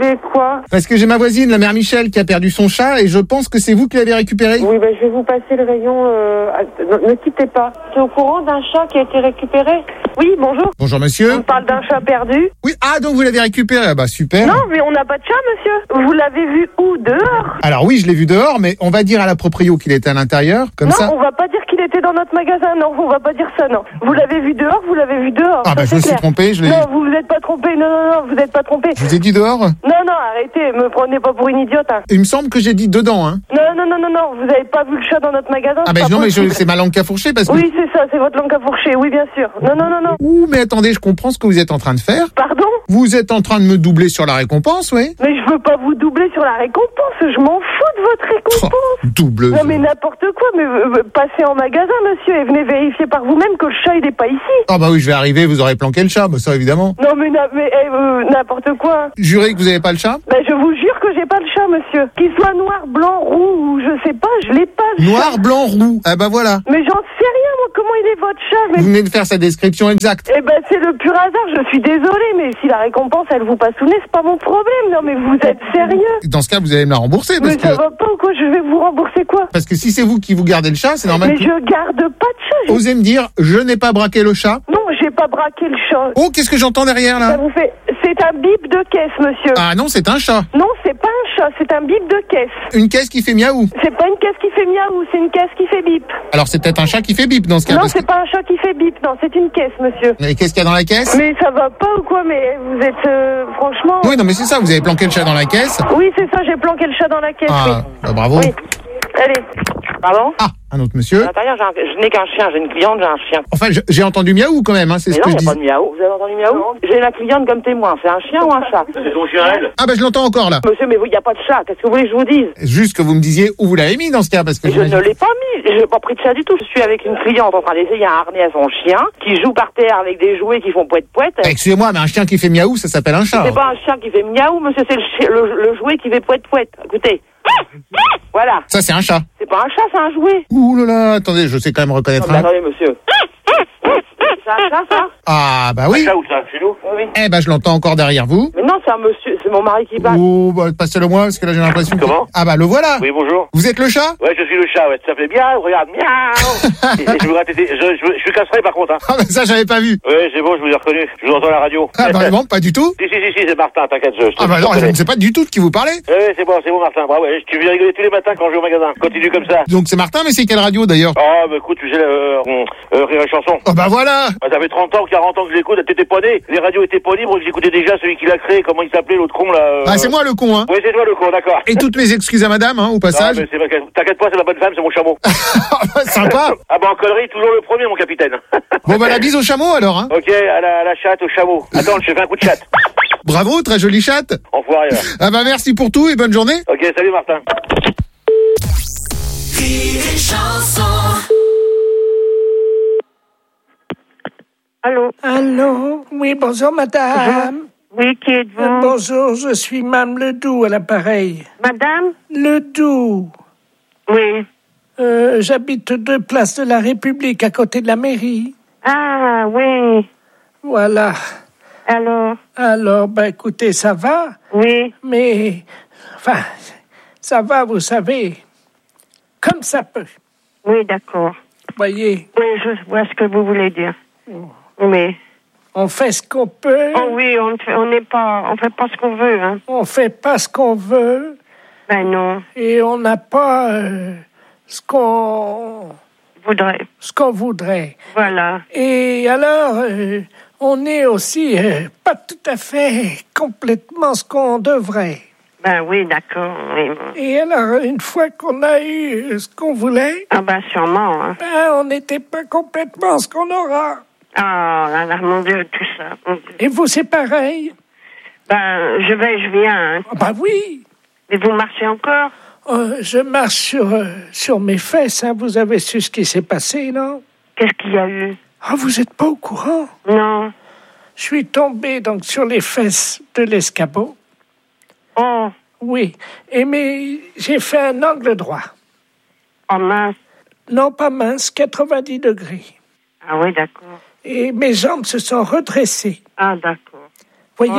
voulez quoi? Parce que j'ai ma voisine, la mère Michel, qui a perdu son chat et je pense que c'est vous qui l'avez récupéré. Oui, ben je vais vous passer le rayon. Euh... Ne, ne quittez pas. Tu es au courant d'un chat qui a été récupéré? Oui, bonjour. Bonjour monsieur. On parle d'un chat perdu? Oui, ah donc vous l'avez récupéré, bah super. Non, mais on n'a pas de chat, monsieur. Vous l'avez vu où? Dehors? Alors oui, je l'ai vu dehors, mais on va dire à la proprio qu'il était à l'intérieur, comme non, ça. Non, on va pas dire qu'il était dans notre magasin, non, on va pas dire ça, non. Vous l'avez vu dehors, vous l'avez vu dehors. Ah bah je me suis trompé, je l'ai... Non, vous vous êtes pas trompé, non, non, non, vous êtes pas trompé. Je vous ai dit dehors? Non, non, arrêtez, me prenez pas pour une idiote, hein. Il me semble que j'ai dit dedans, hein. Non, non, non, non, non, vous avez pas vu le chat dans notre magasin. Ah bah non, mais je, c'est ma langue qui a fourché parce que... Oui, c'est ça, c'est votre langue à fourcher, oui, bien sûr. Non, non, non, non. Ouh, mais attendez, je comprends ce que vous êtes en train de faire. Pardon? Vous êtes en train de me doubler sur la récompense, oui. Mais je veux pas vous doubler sur la récompense, je m'en fous de votre récompense. Oh, double. Non, mais n'importe quoi, mais euh, passez en magasin, monsieur, et venez vérifier par vous-même que le chat, il est pas ici. Ah bah oui, je vais arriver, vous aurez planqué le chat, bah ça évidemment. Non, mais, na- mais euh, n'importe quoi. Jurez que vous avez pas le chat? Ben, je vous jure que j'ai pas le chat, monsieur. Qu'il soit noir, blanc, roux, ou je sais pas, je l'ai pas, le Noir, chat. blanc, roux. Ah bah voilà. Mais j'en sais rien, moi, comment il est votre chat, mais... Vous venez de faire sa description exacte. Eh ben, c'est le pur hasard, je suis désolée, mais si la récompense, elle vous passe sous le nez, c'est pas mon problème. Non, mais vous êtes sérieux? Dans ce cas, vous allez me la rembourser parce Mais ça que... va pas ou quoi? Je vais vous rembourser quoi? Parce que si c'est vous qui vous gardez le chat, c'est normal Mais que... je garde pas de chat. j'ai- Osez me dire, je n'ai pas braqué le chat. Non, j'ai pas braqué le chat. Oh, qu'est-ce que j'entends derrière Ça là? vous fait... C'est un bip de caisse, monsieur. Ah non, c'est un chat. Non, c'est pas un chat, c'est un bip de caisse. Une caisse qui fait miaou. C'est pas une caisse qui fait miaou, c'est une caisse qui fait bip. Alors c'est peut-être un chat qui fait bip dans ce cas. Non, parce c'est que- pas un chat qui fait bip, non, c'est une caisse, monsieur. Mais qu'est-ce qu'il y a dans la caisse? Mais ça va pas ou quoi? Mais vous êtes... euh, franchement... Oui, non mais c'est ça, vous avez planqué le chat dans la caisse. Oui, c'est ça, j'ai planqué le chat dans la caisse, Ah, oui. bah, bravo. Oui. Allez. Pardon? Ah, un autre monsieur. À l'intérieur, j'ai un- je n'ai qu'un chien, j'ai une cliente, j'ai un chien. Enfin, je- j'ai entendu miaou quand même, hein, c'est Mais ce non, que il je n'y a dis. pas de miaou. Vous avez entendu miaou? J'ai la cliente comme témoin. C'est un chien ou un chat? C'est ton chien, elle? Ah bah je l'entends encore là. Monsieur, mais il n'y a pas de chat. Qu'est-ce que vous voulez que je vous dise? Juste que vous me disiez où vous l'avez mis dans ce cas, parce que Je j'imagine- ne l'ai pas mis. Je n'ai pas pris de chat du tout. Je suis avec une cliente en train d'essayer un harnais à son chien qui joue par terre avec des jouets qui font poète-poète. Eh, excusez-moi, mais un chien qui fait miaou, ça s'appelle un chat. C'est pas un chien qui fait miaou, monsieur, c'est le, chi- le, le jouet qui fait poète-poète. Écoutez. Voilà. Ça c'est un chat. C'est pas un chat, c'est un jouet. Ouh là là, attendez, je sais quand même reconnaître Non, mais un. attendez, monsieur. C'est un chat, ça? Ah bah oui. Un chat ou ça? Chez nous? Oui. Eh bah je l'entends encore derrière vous. Mais non, c'est un monsieur, c'est mon mari qui parle. Oh bah passez-le moi parce que là j'ai l'impression que... Comment? Ah bah le voilà. Oui, bonjour. Vous êtes le chat? Ouais, je suis le chat, ouais. Ça fait bien, regarde, miaou. Et je vous gratte, je, je, je suis castré par contre, hein. Ah bah ça j'avais pas vu. Ouais, c'est bon, je vous ai reconnu. Je vous entends à la radio. Ah bah non, pas du tout. Si, si, si, si, c'est Martin, t'inquiète, je, je Ah bah non, je ne sais pas du tout de qui vous parlez. Ouais, c'est bon, c'est bon, Martin. Bravo, ouais, tu viens rigoler tous les matins quand je vais au magasin. Continue comme ça. Donc c'est Martin, mais c'est quelle radio d'ailleurs? Ah, bah écoute, tu sais, euh, euh, Rire et Chanson. Oh bah voilà. Ah, ça fait trente ans, quarante ans que je l'écoute, t'étais pas né. Les radios étaient pas libres, j'écoutais déjà celui qui l'a créé, comment il s'appelait, l'autre con, là. euh... Ah c'est moi le con, hein. Oui, c'est toi le con, d'accord. Et toutes mes excuses à madame, hein, au Non, passage. mais c'est pas- t'inquiète pas, c'est ma bonne femme, c'est mon chameau. Sympa. Ah bah en connerie, toujours le premier, mon capitaine. Bon bah la bise au chameau alors, hein. Ok, à la, à la chatte, au chameau. Attends, je fais un coup de chatte. Bravo, très jolie chatte. Enfoiré, là. Ah bah merci pour tout et bonne journée. Ok, salut Martin. Rire et chanson. Allô? Allô? Oui, bonjour, madame. Oui, qui êtes-vous? Euh, bonjour, je suis Mme Ledoux à l'appareil. Madame? Ledoux. Oui. Euh, j'habite deux places de la République, à côté de la mairie. Ah, oui. Voilà. Alors? Alors, ben écoutez, ça va. Oui. Mais, enfin, ça va, vous savez, comme ça peut. Oui, d'accord. Voyez. Oui, je vois ce que vous voulez dire. Oui. On fait ce qu'on peut. Oh oui, on ne fait, on n'est pas, on fait pas ce qu'on veut, hein. On fait pas ce qu'on veut. Ben non. Et on n'a pas euh, ce qu'on voudrait. Ce qu'on voudrait. Voilà. Et alors, euh, on est aussi euh, pas tout à fait complètement ce qu'on devrait. Ben oui, d'accord. Oui. Et alors, une fois qu'on a eu euh, ce qu'on voulait, ah ben sûrement. Hein. Ben, on n'était pas complètement ce qu'on aura. Ah, là, là, mon Dieu, tout ça. Mon Dieu. Et vous, c'est pareil? Ben, je vais, je viens. Hein. Ah ben oui. Et vous marchez encore? Euh, je marche sur, euh, sur mes fesses, hein. Vous avez su ce qui s'est passé, non? Qu'est-ce qu'il y a eu? Ah, vous n'êtes pas au courant? Non. Je suis tombé donc sur les fesses de l'escabeau. Oh. Oui. Et mais j'ai fait un angle droit. Oh mince. Non, pas mince, quatre-vingt-dix degrés. Ah oui, d'accord. Et mes jambes se sont redressées. Ah, d'accord. Voyez?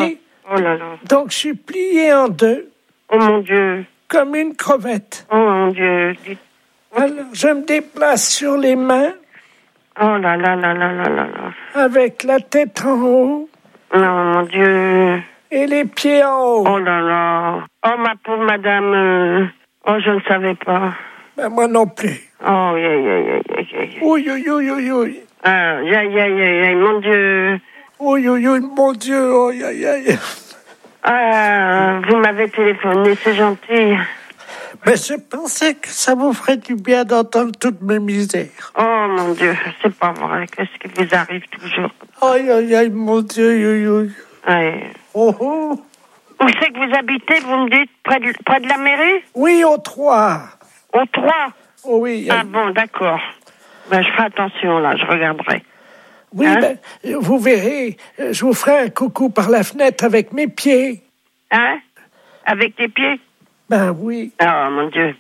Oh là là. Donc, je suis plié en deux. Oh mon Dieu. Comme une crevette. Oh mon Dieu. Dites- Alors, je me déplace sur les mains. Oh là là là là là là là. Avec la tête en haut. Oh mon Dieu. Et les pieds en haut. Oh là là. Oh ma pauvre madame. euh, Oh, je ne savais pas. Ben, moi non plus. Oh, aïe, aïe, aïe, aïe, aïe. Oui, oui, oui, oui, oui. Ah, aïe, aïe, aïe, aïe, mon Dieu. Oui, oui, oui, mon Dieu. Oh, aïe, aïe. Ah, vous m'avez téléphoné, c'est gentil. Mais je pensais que ça vous ferait du bien d'entendre toutes mes misères. Oh mon Dieu, c'est pas vrai. Qu'est-ce qui vous arrive toujours? Aïe, aïe, aïe, mon Dieu, aïe, aïe. Ouais. Oh, oh. Où c'est que vous habitez, vous me dites? Près de, près de la mairie? Oui, au trois. Au trois? Oh oui. Ah bon, d'accord. Ben, je ferai attention, là, je regarderai. Oui, Hein? ben, vous verrez, euh, je vous ferai un coucou par la fenêtre avec mes pieds. Hein? Avec tes pieds? Ben oui. Oh, mon Dieu.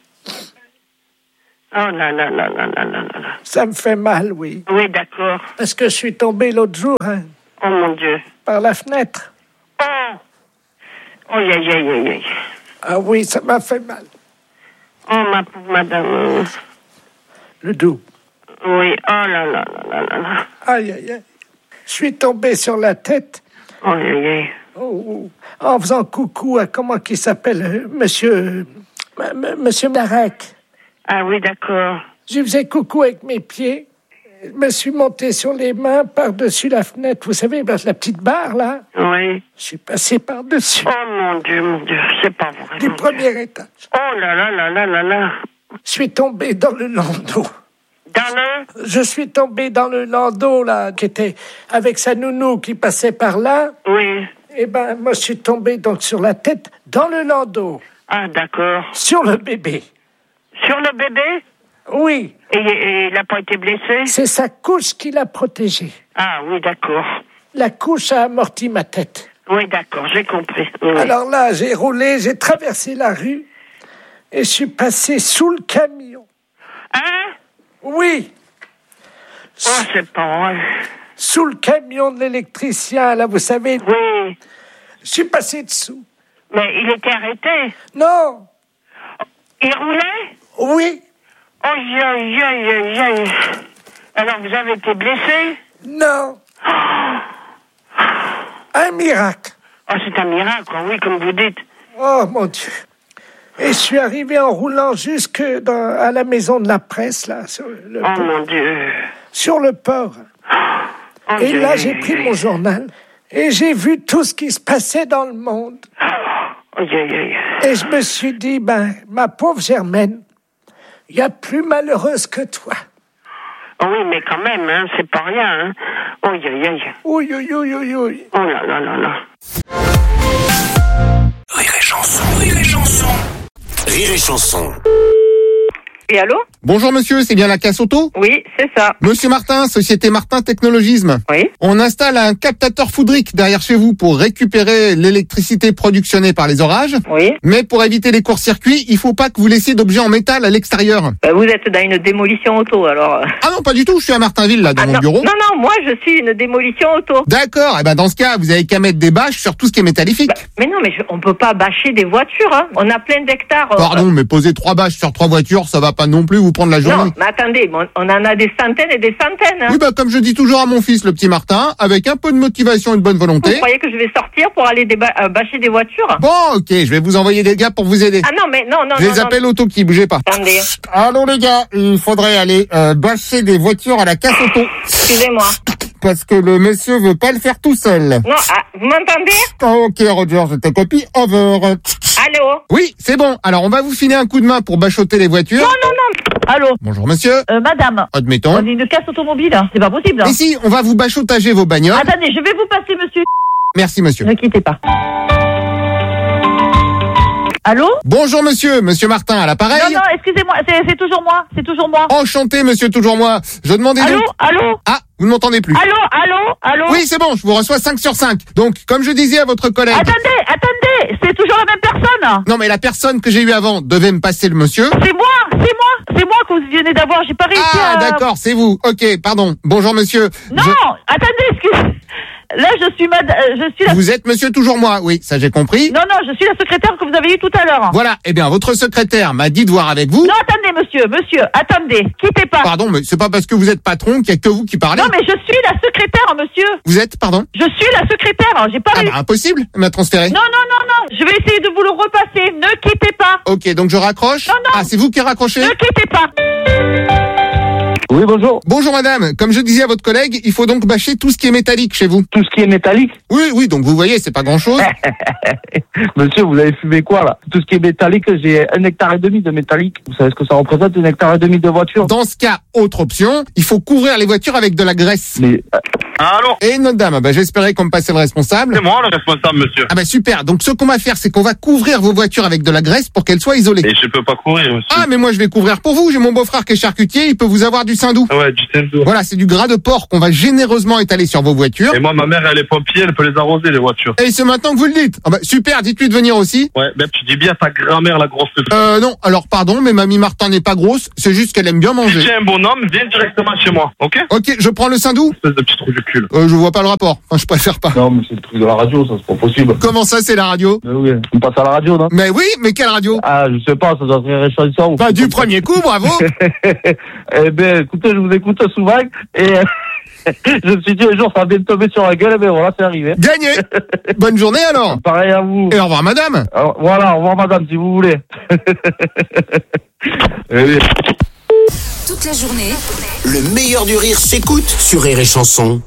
Oh là là là là là là là là. Ça me fait mal, oui. Oui, d'accord. Parce que je suis tombé l'autre jour, hein, Oh, mon Dieu. par la fenêtre. Oh! Oh, aïe, aïe, aïe, aïe, aïe. Ah oui, ça m'a fait mal. Oh, ma pauvre madame. Le dos. Oui, oh là là là là là là. Aïe, aïe, aïe. Je suis tombé sur la tête. Oh, aïe, aïe, aïe. Oh, oh. En faisant coucou à comment qu'il s'appelle, euh, monsieur, euh, m- m- monsieur Marek. Ah oui, d'accord. Je faisais coucou avec mes pieds. Je me suis monté sur les mains par-dessus la fenêtre. Vous savez, la petite barre, là. Oui. Je suis passé par-dessus. Oh, mon Dieu, mon Dieu, c'est pas vrai. Du mon premier Dieu. étage. Oh là là là là là là. Je suis tombé dans le landau. Dans le... Je suis tombé dans le landau, là, qui était avec sa nounou qui passait par là. Oui. Eh ben, moi, je suis tombé donc sur la tête dans le landau. Ah, d'accord. Sur le bébé. Sur le bébé? Oui. Et, et il n'a pas été blessé? C'est sa couche qui l'a protégé. Ah oui, d'accord. La couche a amorti ma tête. Oui, d'accord, j'ai compris. Oui. Alors là, j'ai roulé, j'ai traversé la rue et je suis passé sous le camion. Hein? Oui. Oh, c'est pas vrai. Sous le camion de l'électricien, là, vous savez. Oui. Je suis passé dessous. Mais il était arrêté? Non. Il roulait? Oui. Oh, aïe, aïe, aïe, aïe, aïe. Alors, vous avez été blessé? Non. Oh. Un miracle. Oh, c'est un miracle, oui, comme vous dites. Oh, mon Dieu. Et je suis arrivé en roulant jusque dans, à la maison de la presse, là, sur le, Oh, mon Dieu. sur le port. Oh, Et Dieu, là, Dieu, j'ai Dieu, pris Dieu. mon journal et j'ai vu tout ce qui se passait dans le monde. Oh, aïe, aïe, aïe. Et je me suis dit, ben, ma pauvre Germaine, il y a plus malheureuse que toi. Oh, oui, mais quand même, hein, c'est pas rien, hein. Oh, aïe, aïe, aïe. Oui, oui, oui, oui, oui. Oh là là là là. Rire et chanson, rire et chanson. Rire et chanson. Et allô? Bonjour monsieur, c'est bien la casse auto? Oui, c'est ça. Monsieur Martin, Société Martin Technologisme. Oui. On installe un captateur foudrique derrière chez vous pour récupérer l'électricité productionnée par les orages. Oui. Mais pour éviter les courts-circuits, il faut pas que vous laissiez d'objets en métal à l'extérieur. Bah, vous êtes dans une démolition auto, alors. Ah non, pas du tout, je suis à Martinville, là, dans Ah, mon non. bureau. Non, non, moi, je suis une démolition auto. D'accord, et ben dans ce cas, vous avez qu'à mettre des bâches sur tout ce qui est métallifique. Bah, mais non, mais je- on peut pas bâcher des voitures, hein. On a plein d'hectares. euh, Pardon, mais poser trois bâches sur trois voitures, ça va pas non plus vous prendre la journée. Non, mais attendez, bon, on en a des centaines et des centaines, hein. Oui, bah comme je dis toujours à mon fils, le petit Martin, avec un peu de motivation et de bonne Vous volonté. croyez que je vais sortir pour aller déba- euh, bâcher des voitures? Bon, ok, je vais vous envoyer des gars pour vous aider. Ah non, mais non, non, Je non. les non. appelle auto qui bougez pas. Attendez, Allô les gars, il faudrait aller euh, bâcher des voitures à la casse auto. excusez-moi. Parce que le monsieur veut pas le faire tout seul. Non, ah, vous m'entendez? Ok Roger, je te copie, over. Allô? Oui, c'est bon. Alors on va vous filer un coup de main pour bachoter les voitures. Non, non, non. Allô? Bonjour monsieur. Euh, madame. Admettons. On est une casse automobile, hein. C'est pas possible. Hein. Et si, on va vous bachotager vos bagnoles. Attendez, je vais vous passer, monsieur. Merci monsieur. Ne quittez pas. Allô? Bonjour monsieur, monsieur Martin à l'appareil. Non, non, excusez-moi, c'est, c'est toujours moi, c'est toujours moi. Enchanté monsieur, toujours moi. Je demandais Allô? donc... Allô? Ah, vous ne m'entendez plus. Allô? Allô? Allô? Oui, c'est bon, je vous reçois cinq sur cinq. Donc, comme je disais à votre collègue... Attendez, attendez, c'est toujours la même personne. Non, mais la personne que j'ai eue avant devait me passer le monsieur. C'est moi, c'est moi, c'est moi que vous venez d'avoir, j'ai pas réussi Ah, à... d'accord, c'est vous. Ok, pardon. Bonjour monsieur. Non, Je- attendez, excusez... là, je suis mad... euh, je suis la... Vous êtes monsieur toujours moi, oui, ça j'ai compris. Non, non, je suis la secrétaire que vous avez eue tout à l'heure. Voilà, eh bien, votre secrétaire m'a dit de voir avec vous. Non, attendez, monsieur, monsieur, attendez, quittez pas. Pardon, mais c'est pas parce que vous êtes patron qu'il y a que vous qui parlez. Non, mais je suis la secrétaire, monsieur. Vous êtes, pardon? Je suis la secrétaire, j'ai pas... Ah bah, impossible, elle m'a transféré. Non, non, non, non, je vais essayer de vous le repasser, ne quittez pas. Ok, donc je raccroche. Non, non. Ah, c'est vous qui raccrochez? Ne quittez pas. Oui, bonjour. Bonjour madame, comme je disais à votre collègue, il faut donc bâcher tout ce qui est métallique chez vous. Tout ce qui est métallique? Oui, oui, donc vous voyez, c'est pas grand chose. Monsieur, vous avez fumé quoi là? Tout ce qui est métallique, j'ai un hectare et demi de métallique. Vous savez ce que ça représente, un hectare et demi de voiture? Dans ce cas, autre option, il faut couvrir les voitures avec de la graisse. Mais... Allô? Et notre dame, bah, j'espérais qu'on me passait le responsable. C'est moi le responsable, monsieur. Ah bah super, donc ce qu'on va faire, c'est qu'on va couvrir vos voitures avec de la graisse pour qu'elles soient isolées. Et je peux pas courir, monsieur. Ah mais moi je vais couvrir pour vous, j'ai mon beau-frère qui est charcutier, il peut vous avoir du saindoux. Ah ouais, du saindoux. Voilà, c'est du gras de porc qu'on va généreusement étaler sur vos voitures. Et moi, ma mère, elle est pompier, elle peut les arroser, les voitures. Et c'est maintenant que vous le dites. Ah bah super, dites-lui de venir aussi. Ouais, ben tu dis bien ta grand-mère, la grosse. Euh non, alors pardon, mais mamie Martin n'est pas grosse, c'est juste qu'elle aime bien manger. Si tu es un bonhomme, viens directement chez moi, ok? Ok, je prends le saindoux. Espèce de petit trou du cul. Euh, je vois pas le rapport, enfin je préfère pas. Non, mais c'est le truc de la radio, ça, c'est pas possible. Comment ça, c'est la radio? Mais oui, on passe à la radio, non? Mais oui, mais quelle radio? Ah, je sais pas, ça doit être Rire et Chanson. Pas du premier coup, bravo. Eh ben, écoutez, je vous écoute souvent, et je me suis dit un jour, ça va bien me tomber sur la gueule, et ben voilà, c'est arrivé. Gagné. Bonne journée alors. Pareil à vous. Et au revoir madame. Alors, voilà, au revoir madame, si vous voulez. Eh Toute la journée, Le meilleur du rire s'écoute sur Rire et Chanson.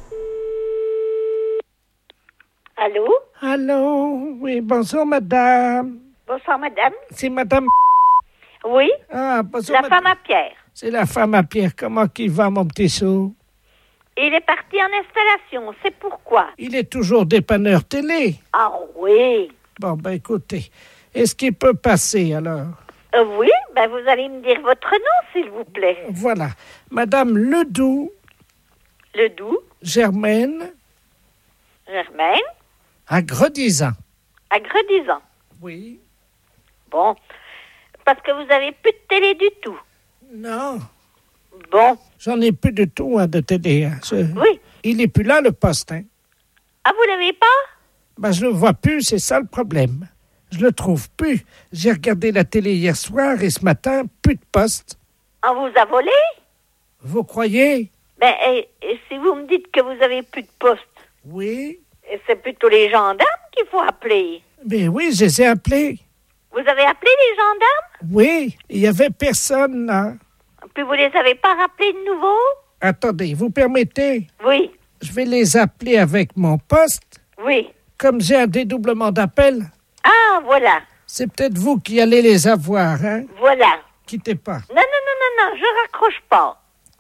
Allô? Allô? Oui, bonjour, madame. Bonsoir, madame. C'est madame... Oui? Ah, bonjour, La madame. femme à Pierre. C'est la femme à Pierre. Comment qu'il va, mon petit sou? Il est parti en installation, c'est pourquoi? Il est toujours dépanneur télé. Ah oui. Bon, ben écoutez, est-ce qu'il peut passer, alors? Euh, oui, ben vous allez me dire votre nom, s'il vous plaît. Voilà. Madame Ledoux. Ledoux. Germaine. Germaine. À Gredizan. À Gredizan. Oui. Bon. Parce que vous avez plus de télé du tout. Non. Bon. J'en ai plus du tout, hein, de télé. Hein. Je... Oui. Il n'est plus là, le poste. Hein. Ah, vous l'avez pas? Ben, je le vois plus, c'est ça le problème. Je le trouve plus. J'ai regardé la télé hier soir et ce matin, plus de poste. On vous a volé? Vous croyez? Ben, et, et si vous me dites que vous avez plus de poste? Oui. Et c'est plutôt les gendarmes qu'il faut appeler. Ben oui, je les ai appelés. Vous avez appelé les gendarmes? Oui, il y avait personne là. Puis vous les avez pas rappelés de nouveau? Attendez, vous permettez? Oui. Je vais les appeler avec mon poste. Oui. Comme j'ai un dédoublement d'appel. Ah, voilà. C'est peut-être vous qui allez les avoir, hein? Voilà. Quittez pas. Non, non, non, non, non, je raccroche pas.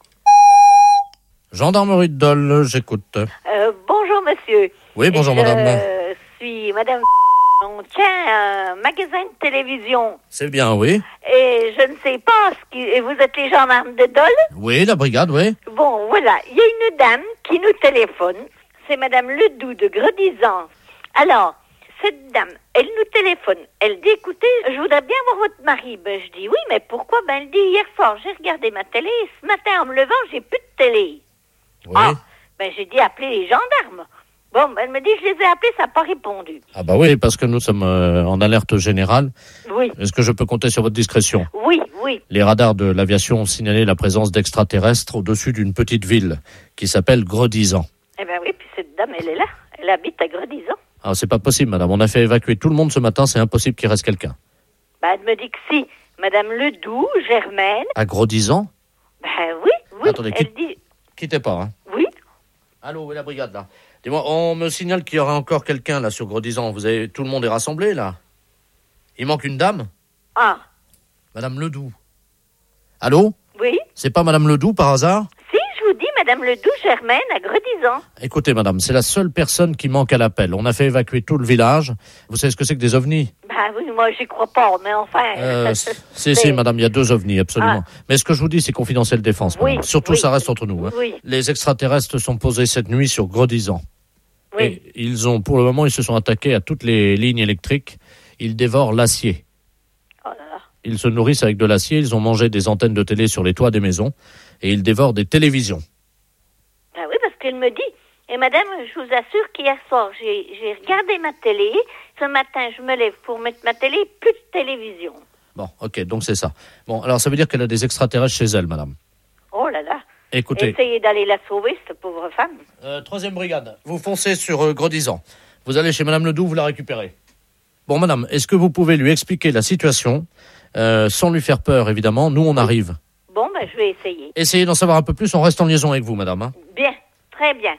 Gendarmerie de Dole, j'écoute. Euh, bonjour, monsieur. Oui, bonjour, je madame. Je suis madame... On tient un magasin de télévision. C'est bien, oui. Et je ne sais pas, ce qui... et vous êtes les gendarmes de Dole? Oui, la brigade, oui. Bon, voilà. Il y a une dame qui nous téléphone. C'est madame Ledoux de Gredizan. Alors, cette dame, elle nous téléphone. Elle dit, écoutez, je voudrais bien voir votre mari. Ben, je dis, oui, mais pourquoi? Ben, elle dit, hier soir, j'ai regardé ma télé. Ce matin, en me levant, j'ai plus de télé. Oui. Ah, ben, j'ai dit, appelez les gendarmes. Bon, ben, elle me dit, je les ai appelés, ça n'a pas répondu. Ah bah oui, parce que nous sommes euh, en alerte générale. Oui. Est-ce que je peux compter sur votre discrétion? Oui, oui. Les radars de l'aviation ont signalé la présence d'extraterrestres au-dessus d'une petite ville qui s'appelle Gredizan. Eh ben oui, puis cette dame, elle est là. Elle habite à Gredizan. Ah, c'est pas possible, madame. On a fait évacuer tout le monde ce matin, c'est impossible qu'il reste quelqu'un. Ben, elle me dit que si. Madame Ledoux, Germaine. À Gredizan? Ben oui, oui. Attendez, elle quitte- dit... Quittez pas, hein. Oui. Allô, où est la brigade, là? Dis-moi, on me signale qu'il y aura encore quelqu'un, là, sur Gredizan. Vous avez... Tout le monde est rassemblé, là? Il manque une dame? Ah, Madame Ledoux. Allô? oui. C'est pas Madame Ledoux, par hasard? Si, je vous dis, Madame Ledoux, Germaine, à Gredizan. Écoutez, madame, c'est la seule personne qui manque à l'appel. On a fait évacuer tout le village. Vous savez ce que c'est que des ovnis? Ben oui, moi, j'y crois pas, mais enfin... euh, Si, c'est- si, madame, il y a deux ovnis, absolument. Mais ce que je vous dis, c'est confidentiel défense, madame. Oui, Surtout, oui. ça reste entre nous. Hein. Oui. Les extraterrestres sont posés cette nuit sur Gredizan. Oui. Et ils ont, pour le moment, ils se sont attaqués à toutes les lignes électriques. Ils dévorent l'acier. Oh là là. Ils se nourrissent avec de l'acier. Ils ont mangé des antennes de télé sur les toits des maisons. Et ils dévorent des télévisions. Ben oui, parce qu'elle me dit, Et madame, je vous assure qu'hier soir, j'ai, j'ai regardé ma télé. Ce matin, je me lève pour mettre ma télé, plus de télévision. Bon, ok, donc c'est ça. Bon, alors ça veut dire qu'elle a des extraterrestres chez elle, madame. Oh là là. Écoutez. Essayez d'aller la sauver, cette pauvre femme. Euh, troisième brigade, vous foncez sur euh, Gredizan. Vous allez chez madame Ledoux, vous la récupérez. Bon, madame, est-ce que vous pouvez lui expliquer la situation, euh, sans lui faire peur, évidemment. Nous, on arrive. Bon, ben, je vais essayer. Essayez d'en savoir un peu plus, on reste en liaison avec vous, madame. Hein. Bien, très bien.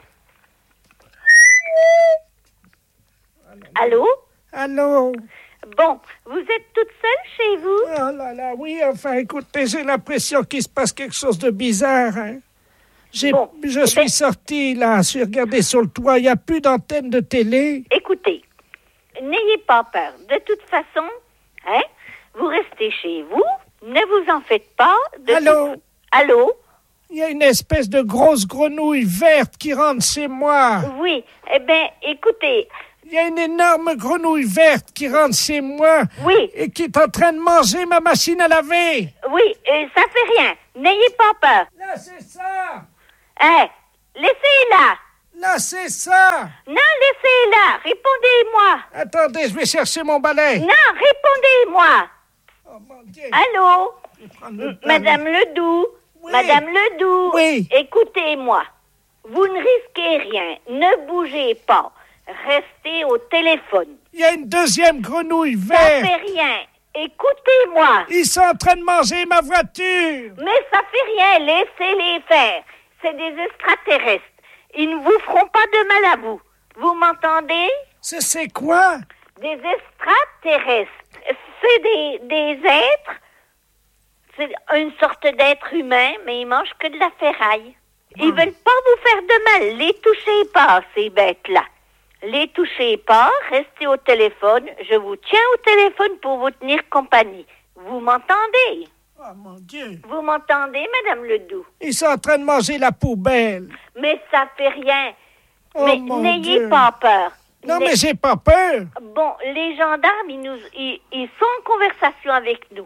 Allô? Allô? Bon, vous êtes toute seule chez vous? Oh là là, oui, enfin, écoutez, j'ai l'impression qu'il se passe quelque chose de bizarre, hein. J'ai, bon, je suis ben... sorti, là, je suis regardé sur le toit, il n'y a plus d'antenne de télé. Écoutez, n'ayez pas peur. De toute façon, hein, vous restez chez vous, ne vous en faites pas. De Allô? Tout... Allô? Il y a une espèce de grosse grenouille verte qui rentre chez moi. Oui, eh bien, écoutez... Il y a une énorme grenouille verte qui rentre chez moi. Oui. Et qui est en train de manger ma machine à laver. Oui, et ça fait rien. N'ayez pas peur. Là, c'est ça. Hein, laissez-la. Là, c'est ça. Non, laissez-la. Répondez-moi. Attendez, je vais chercher mon balai. Non, répondez-moi. Oh, mon Dieu. Allô? M- Madame Ledoux. Oui. Madame Ledoux. Oui. Écoutez-moi. Vous ne risquez rien. Ne bougez pas. Restez au téléphone. Il y a une deuxième grenouille verte. Ça fait rien. Écoutez-moi. Ils sont en train de manger ma voiture. Mais ça fait rien. Laissez-les faire. C'est des extraterrestres. Ils ne vous feront pas de mal à vous. Vous m'entendez? C'est, c'est quoi? Des extraterrestres. C'est des, des êtres. C'est une sorte d'être humain, mais ils mangent que de la ferraille. Ils mmh. veulent pas vous faire de mal. Les touchez pas, ces bêtes-là. Les touchez pas, restez au téléphone. Je vous tiens au téléphone pour vous tenir compagnie. Vous m'entendez? Oh, mon Dieu. Vous m'entendez, Madame Ledoux? Ils sont en train de manger la poubelle. Mais ça fait rien. Oh, mais mon n'ayez Dieu. pas peur. Non, les... mais j'ai pas peur. Bon, les gendarmes, ils, nous, ils, ils sont en conversation avec nous.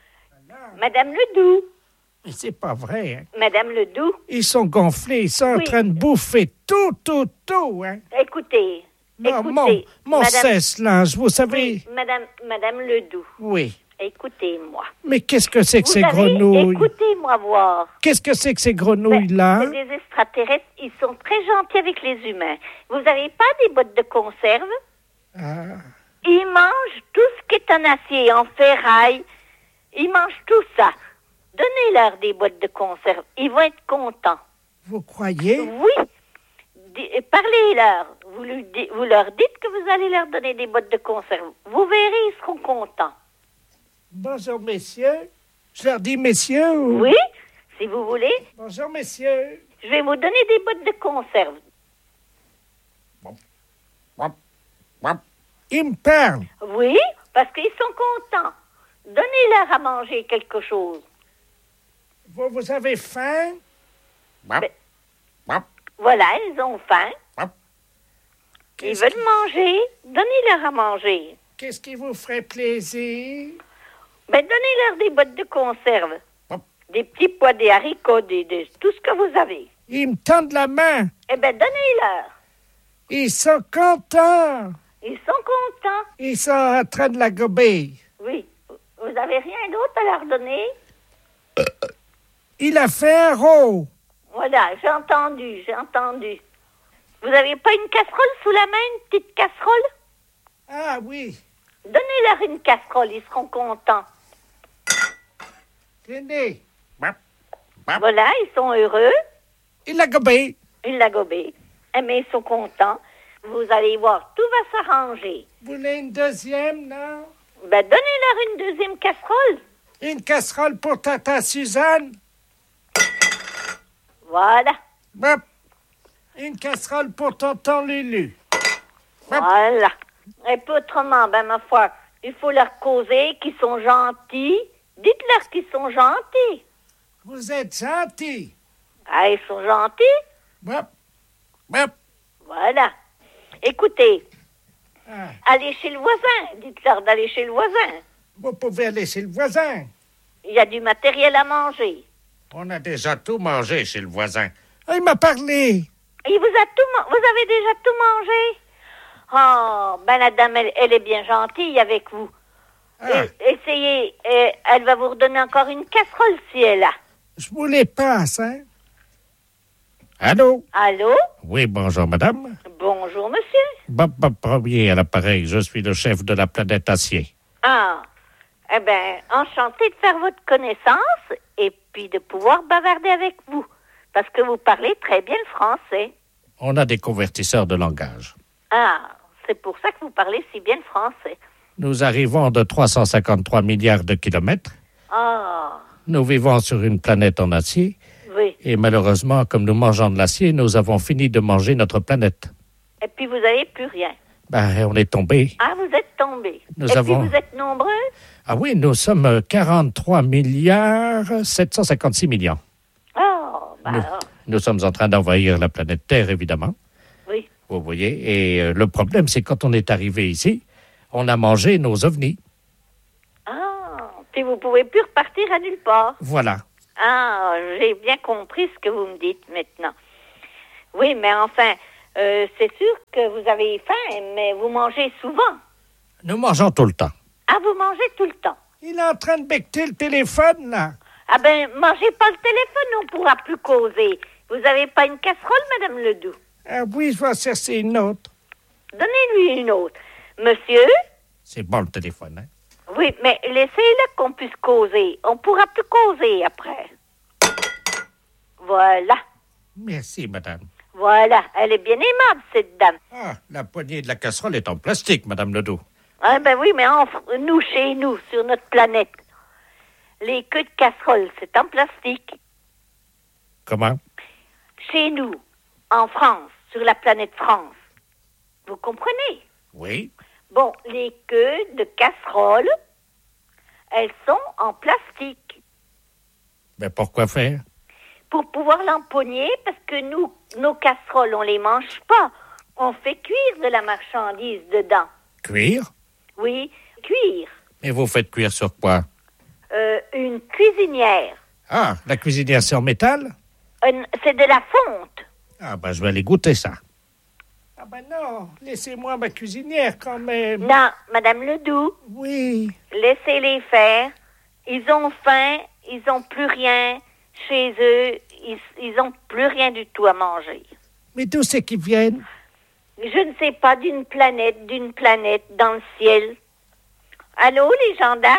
Madame Ledoux. Mais c'est pas vrai, hein. Madame Ledoux. Ils sont gonflés, ils sont oui. en train de bouffer tout, tout, tout, hein. Écoutez, non, écoutez. Mon, mon Madame... cesse-linge, vous savez. Oui, Madame, Madame Ledoux. Oui. Écoutez-moi. Mais qu'est-ce que c'est que vous ces avez... grenouilles? Écoutez-moi voir. Qu'est-ce que c'est que ces grenouilles-là? Ben, c'est des extraterrestres, ils sont très gentils avec les humains. Vous n'avez pas des boîtes de conserve? Ah. Ils mangent tout ce qui est en acier, en ferraille. Ils mangent tout ça. Donnez-leur des boîtes de conserve. Ils vont être contents. Vous croyez? Oui. D- parlez-leur. Vous, lui di- vous leur dites que vous allez leur donner des boîtes de conserve. Vous verrez, ils seront contents. Bonjour, messieurs. Je leur dis messieurs ou... Oui, si vous voulez. Bonjour, messieurs. Je vais vous donner des boîtes de conserve. Ils me parlent. Oui, parce qu'ils sont contents. Donnez-leur à manger quelque chose. Vous, vous avez faim? Ben, voilà, ils ont faim. Ils veulent qui... manger. Donnez-leur à manger. Qu'est-ce qui vous ferait plaisir? Ben, donnez-leur des boîtes de conserve. Des petits pois, des haricots, des, des, tout ce que vous avez. Ils me tendent la main. Eh bien, donnez-leur. Ils sont contents. Ils sont contents. Ils sont en train de la gober. Oui. Vous n'avez rien d'autre à leur donner? Euh, il a fait un rot. Voilà, j'ai entendu, j'ai entendu. Vous n'avez pas une casserole sous la main, une petite casserole? Ah oui. Donnez-leur une casserole, ils seront contents. Tenez. Voilà, ils sont heureux. Il l'a gobé. Il l'a gobé. Eh, mais ils sont contents. Vous allez voir, tout va s'arranger. Vous voulez une deuxième, non? Ben, donnez-leur une deuxième casserole. Une casserole pour Tata Suzanne. Voilà. Bop. Une casserole pour Tonton Lulu. Bop. Voilà. Et puis autrement, ben, ma foi, il faut leur causer qu'ils sont gentils. Dites-leur qu'ils sont gentils. Vous êtes gentils. Ah, ils sont gentils? Bop. Bop. Voilà. Écoutez, ah. allez chez le voisin. Dites-leur d'aller chez le voisin. Vous pouvez aller chez le voisin. Il y a du matériel à manger. On a déjà tout mangé chez le voisin. Ah, il m'a parlé. Il vous a tout man- Vous avez déjà tout mangé? Oh, ben la dame, elle, elle est bien gentille avec vous. Ah. Et- essayez, euh, elle va vous redonner encore une casserole si elle a. Je vous les passe, hein? Allô? Allô? Oui, bonjour, madame. Bonjour, monsieur. Bob Bob Premier à l'appareil. Je suis le chef de la planète Acier. Ah, eh ben, enchanté de faire votre connaissance et puis de pouvoir bavarder avec vous. Parce que vous parlez très bien le français. On a des convertisseurs de langage. Ah, c'est pour ça que vous parlez si bien le français. Nous arrivons de trois cent cinquante-trois milliards de kilomètres. Ah, Nous vivons sur une planète en acier. oui. Et malheureusement, comme nous mangeons de l'acier, nous avons fini de manger notre planète. Et puis vous n'avez plus rien. Ben, on est tombé. Ah, vous êtes tombé. Nous et avons- puis vous êtes nombreux? Ah oui, nous sommes quarante-trois milliards sept cent cinquante-six millions. Oh, bah Nous, alors, nous sommes en train d'envahir la planète Terre, évidemment. oui. Vous voyez, et euh, le problème, c'est quand on est arrivé ici, on a mangé nos ovnis. Ah, puis vous pouvez plus repartir à nulle part. Voilà. Ah, j'ai bien compris ce que vous me dites maintenant. Oui, mais enfin, euh, c'est sûr que vous avez faim, mais vous mangez souvent. Nous mangeons tout le temps. Ah, vous mangez tout le temps. Il est en train de becter le téléphone, là. Ah ben, mangez pas le téléphone, on pourra plus causer. Vous avez pas une casserole, Madame Ledoux? Ah oui, je vais en chercher une autre. Donnez-lui une autre. Monsieur? C'est bon, le téléphone, hein? Oui, mais laissez-le qu'on puisse causer. On pourra plus causer après. Voilà. Merci, madame. Voilà. Elle est bien aimable, cette dame. Ah, la poignée de la casserole est en plastique, madame Ledoux. Ah ben oui, mais en, nous, chez nous, sur notre planète, les queues de casserole, c'est en plastique. Comment? Chez nous, en France, sur la planète France. Vous comprenez? Oui. Bon, les queues de casserole, elles sont en plastique. Mais pourquoi faire? Pour pouvoir l'empoigner, parce que nous, nos casseroles, on les mange pas. On fait cuire de la marchandise dedans. Cuire? Oui, cuire. Et vous faites cuire sur quoi? Euh, une cuisinière. Ah, la cuisinière, c'est en métal? Euh, c'est de la fonte. Ah, ben, je vais aller goûter ça. Ah, ben non, laissez-moi ma cuisinière quand même. Non, Madame Ledoux. Oui. Laissez-les faire. Ils ont faim, ils ont plus rien chez eux. Ils, ils ont plus rien du tout à manger. Mais d'où c'est qu'ils viennent? Je ne sais pas, d'une planète, d'une planète, dans le ciel. Allô, les gendarmes?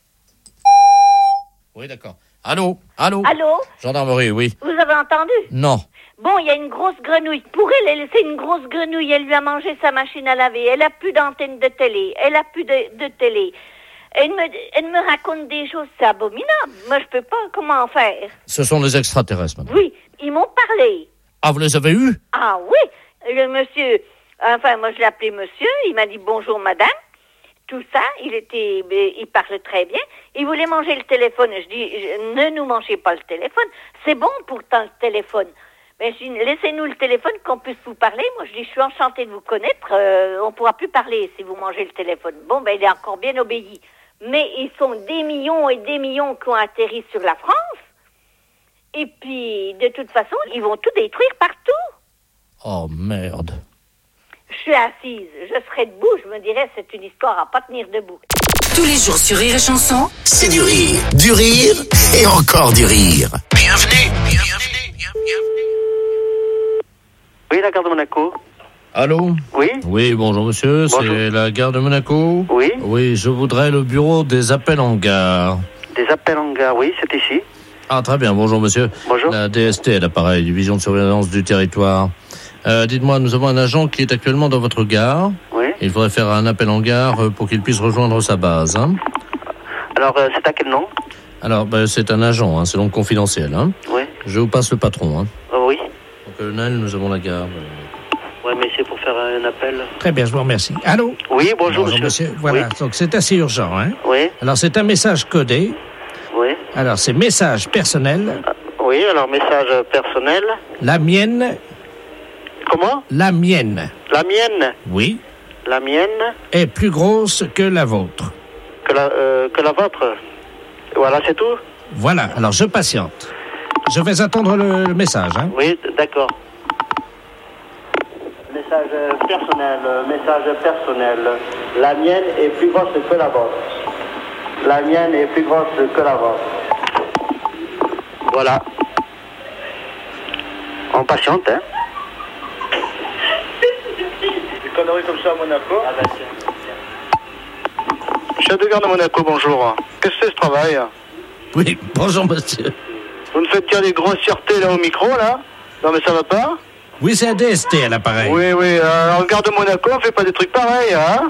Oui, d'accord. Allô? Allô? Allô? Gendarmerie, oui. Vous avez entendu? Non. Bon, il y a une grosse grenouille. Pour elle, elle c'est une grosse grenouille. Elle lui a mangé sa machine à laver. Elle a plus d'antenne de télé. Elle a plus de, de télé. Elle me, elle me raconte des choses, c'est abominable. Moi, je peux pas, comment faire? Ce sont les extraterrestres, madame. Oui, ils m'ont parlé. Ah, vous les avez eus? Ah oui, le monsieur, enfin, moi je l'ai appelé monsieur, il m'a dit bonjour madame, tout ça, il était, il parle très bien, il voulait manger le téléphone, je dis, je, ne nous mangez pas le téléphone, c'est bon pourtant le téléphone, mais je dis, laissez-nous le téléphone qu'on puisse vous parler, moi je dis, je suis enchantée de vous connaître, euh, on pourra plus parler si vous mangez le téléphone. Bon, ben il est encore bien obéi, mais ils sont des millions et des millions qui ont atterri sur la France. Et puis, de toute façon, ils vont tout détruire partout. Oh, merde. Je suis assise, je serai debout, je me dirais, c'est une histoire à pas tenir debout. Tous les jours sur Rire et Chanson, C'est du rire, du rire et encore du rire. Bienvenue, bienvenue, bienvenue. Oui, la gare de Monaco. Allô? Oui? Oui, bonjour monsieur, c'est la gare de Monaco? Oui? Oui, je voudrais le bureau des appels en gare. Des appels en gare, oui, c'est ici. Ah, très bien, bonjour monsieur. Bonjour. La D S T, l'appareil, division de surveillance du territoire. Euh, dites-moi, nous avons un agent qui est actuellement dans votre gare. Oui. Il faudrait faire un appel en gare euh, pour qu'il puisse rejoindre sa base. Hein. Alors, euh, c'est à quel nom? Alors, ben, c'est un agent, hein, c'est donc confidentiel. Hein. Oui. Je vous passe le patron. Hein. Oh, oui. Au colonel, nous avons la gare. Oui, mais c'est pour faire un appel. Très bien, je vous remercie. Allô? Oui, bonjour, Bonjour monsieur. Voilà, Oui. donc c'est assez urgent, hein? Oui. Alors, c'est un message codé. Oui. Alors, c'est message personnel. Oui, alors message personnel. La mienne. Comment? La mienne. La mienne. Oui. La mienne. Est plus grosse que la vôtre. Que la, euh, que la vôtre. Voilà, c'est tout? Voilà, alors je patiente. Je vais attendre le, le message, hein? Oui, d'accord. Message personnel, message personnel. La mienne est plus grosse que la vôtre. La mienne est plus grosse que la vôtre. Voilà. On patiente, hein. Des conneries comme ça à Monaco. Ah bah Chef de gare de Monaco, bonjour. Qu'est-ce que c'est ce travail? Oui, bonjour monsieur. Vous me faites dire des grossièretés là au micro, là? Non mais ça va pas? Oui, c'est un D S T à l'appareil. Oui, oui, euh, en gare de Monaco, on fait pas des trucs pareils, hein?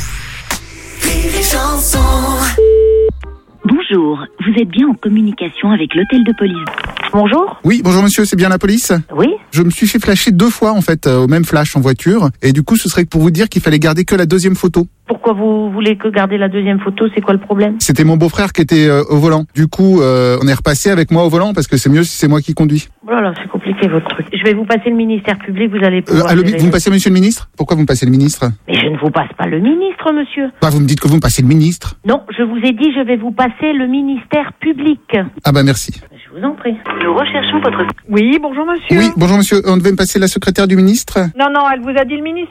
Bonjour, vous êtes bien en communication avec l'hôtel de police. Bonjour. Oui, bonjour monsieur, c'est bien la police? Oui. Je me suis fait flasher deux fois en fait, euh, au même flash en voiture, et du coup ce serait pour vous dire qu'il fallait garder que la deuxième photo. Pourquoi vous voulez que garder la deuxième photo? C'est quoi le problème? C'était mon beau-frère qui était euh, au volant. Du coup, euh, on est repassé avec moi au volant parce que c'est mieux si c'est moi qui conduis. Oh là là, c'est compliqué votre truc. Je vais vous passer le ministère public, vous allez Euh, pouvoir... ah, le, gérer. vous me passez monsieur le ministre? Pourquoi vous me passez le ministre? Mais je ne vous passe pas le ministre, monsieur. Bah vous me dites que vous me passez le ministre. Non, je vous ai dit, je vais vous passer le ministère public. Ah bah merci. Je vous en prie. Nous recherchons votre... Oui, bonjour monsieur. Oui, bonjour monsieur, on devait me passer la secrétaire du ministre? Non, non, elle vous a dit le ministre.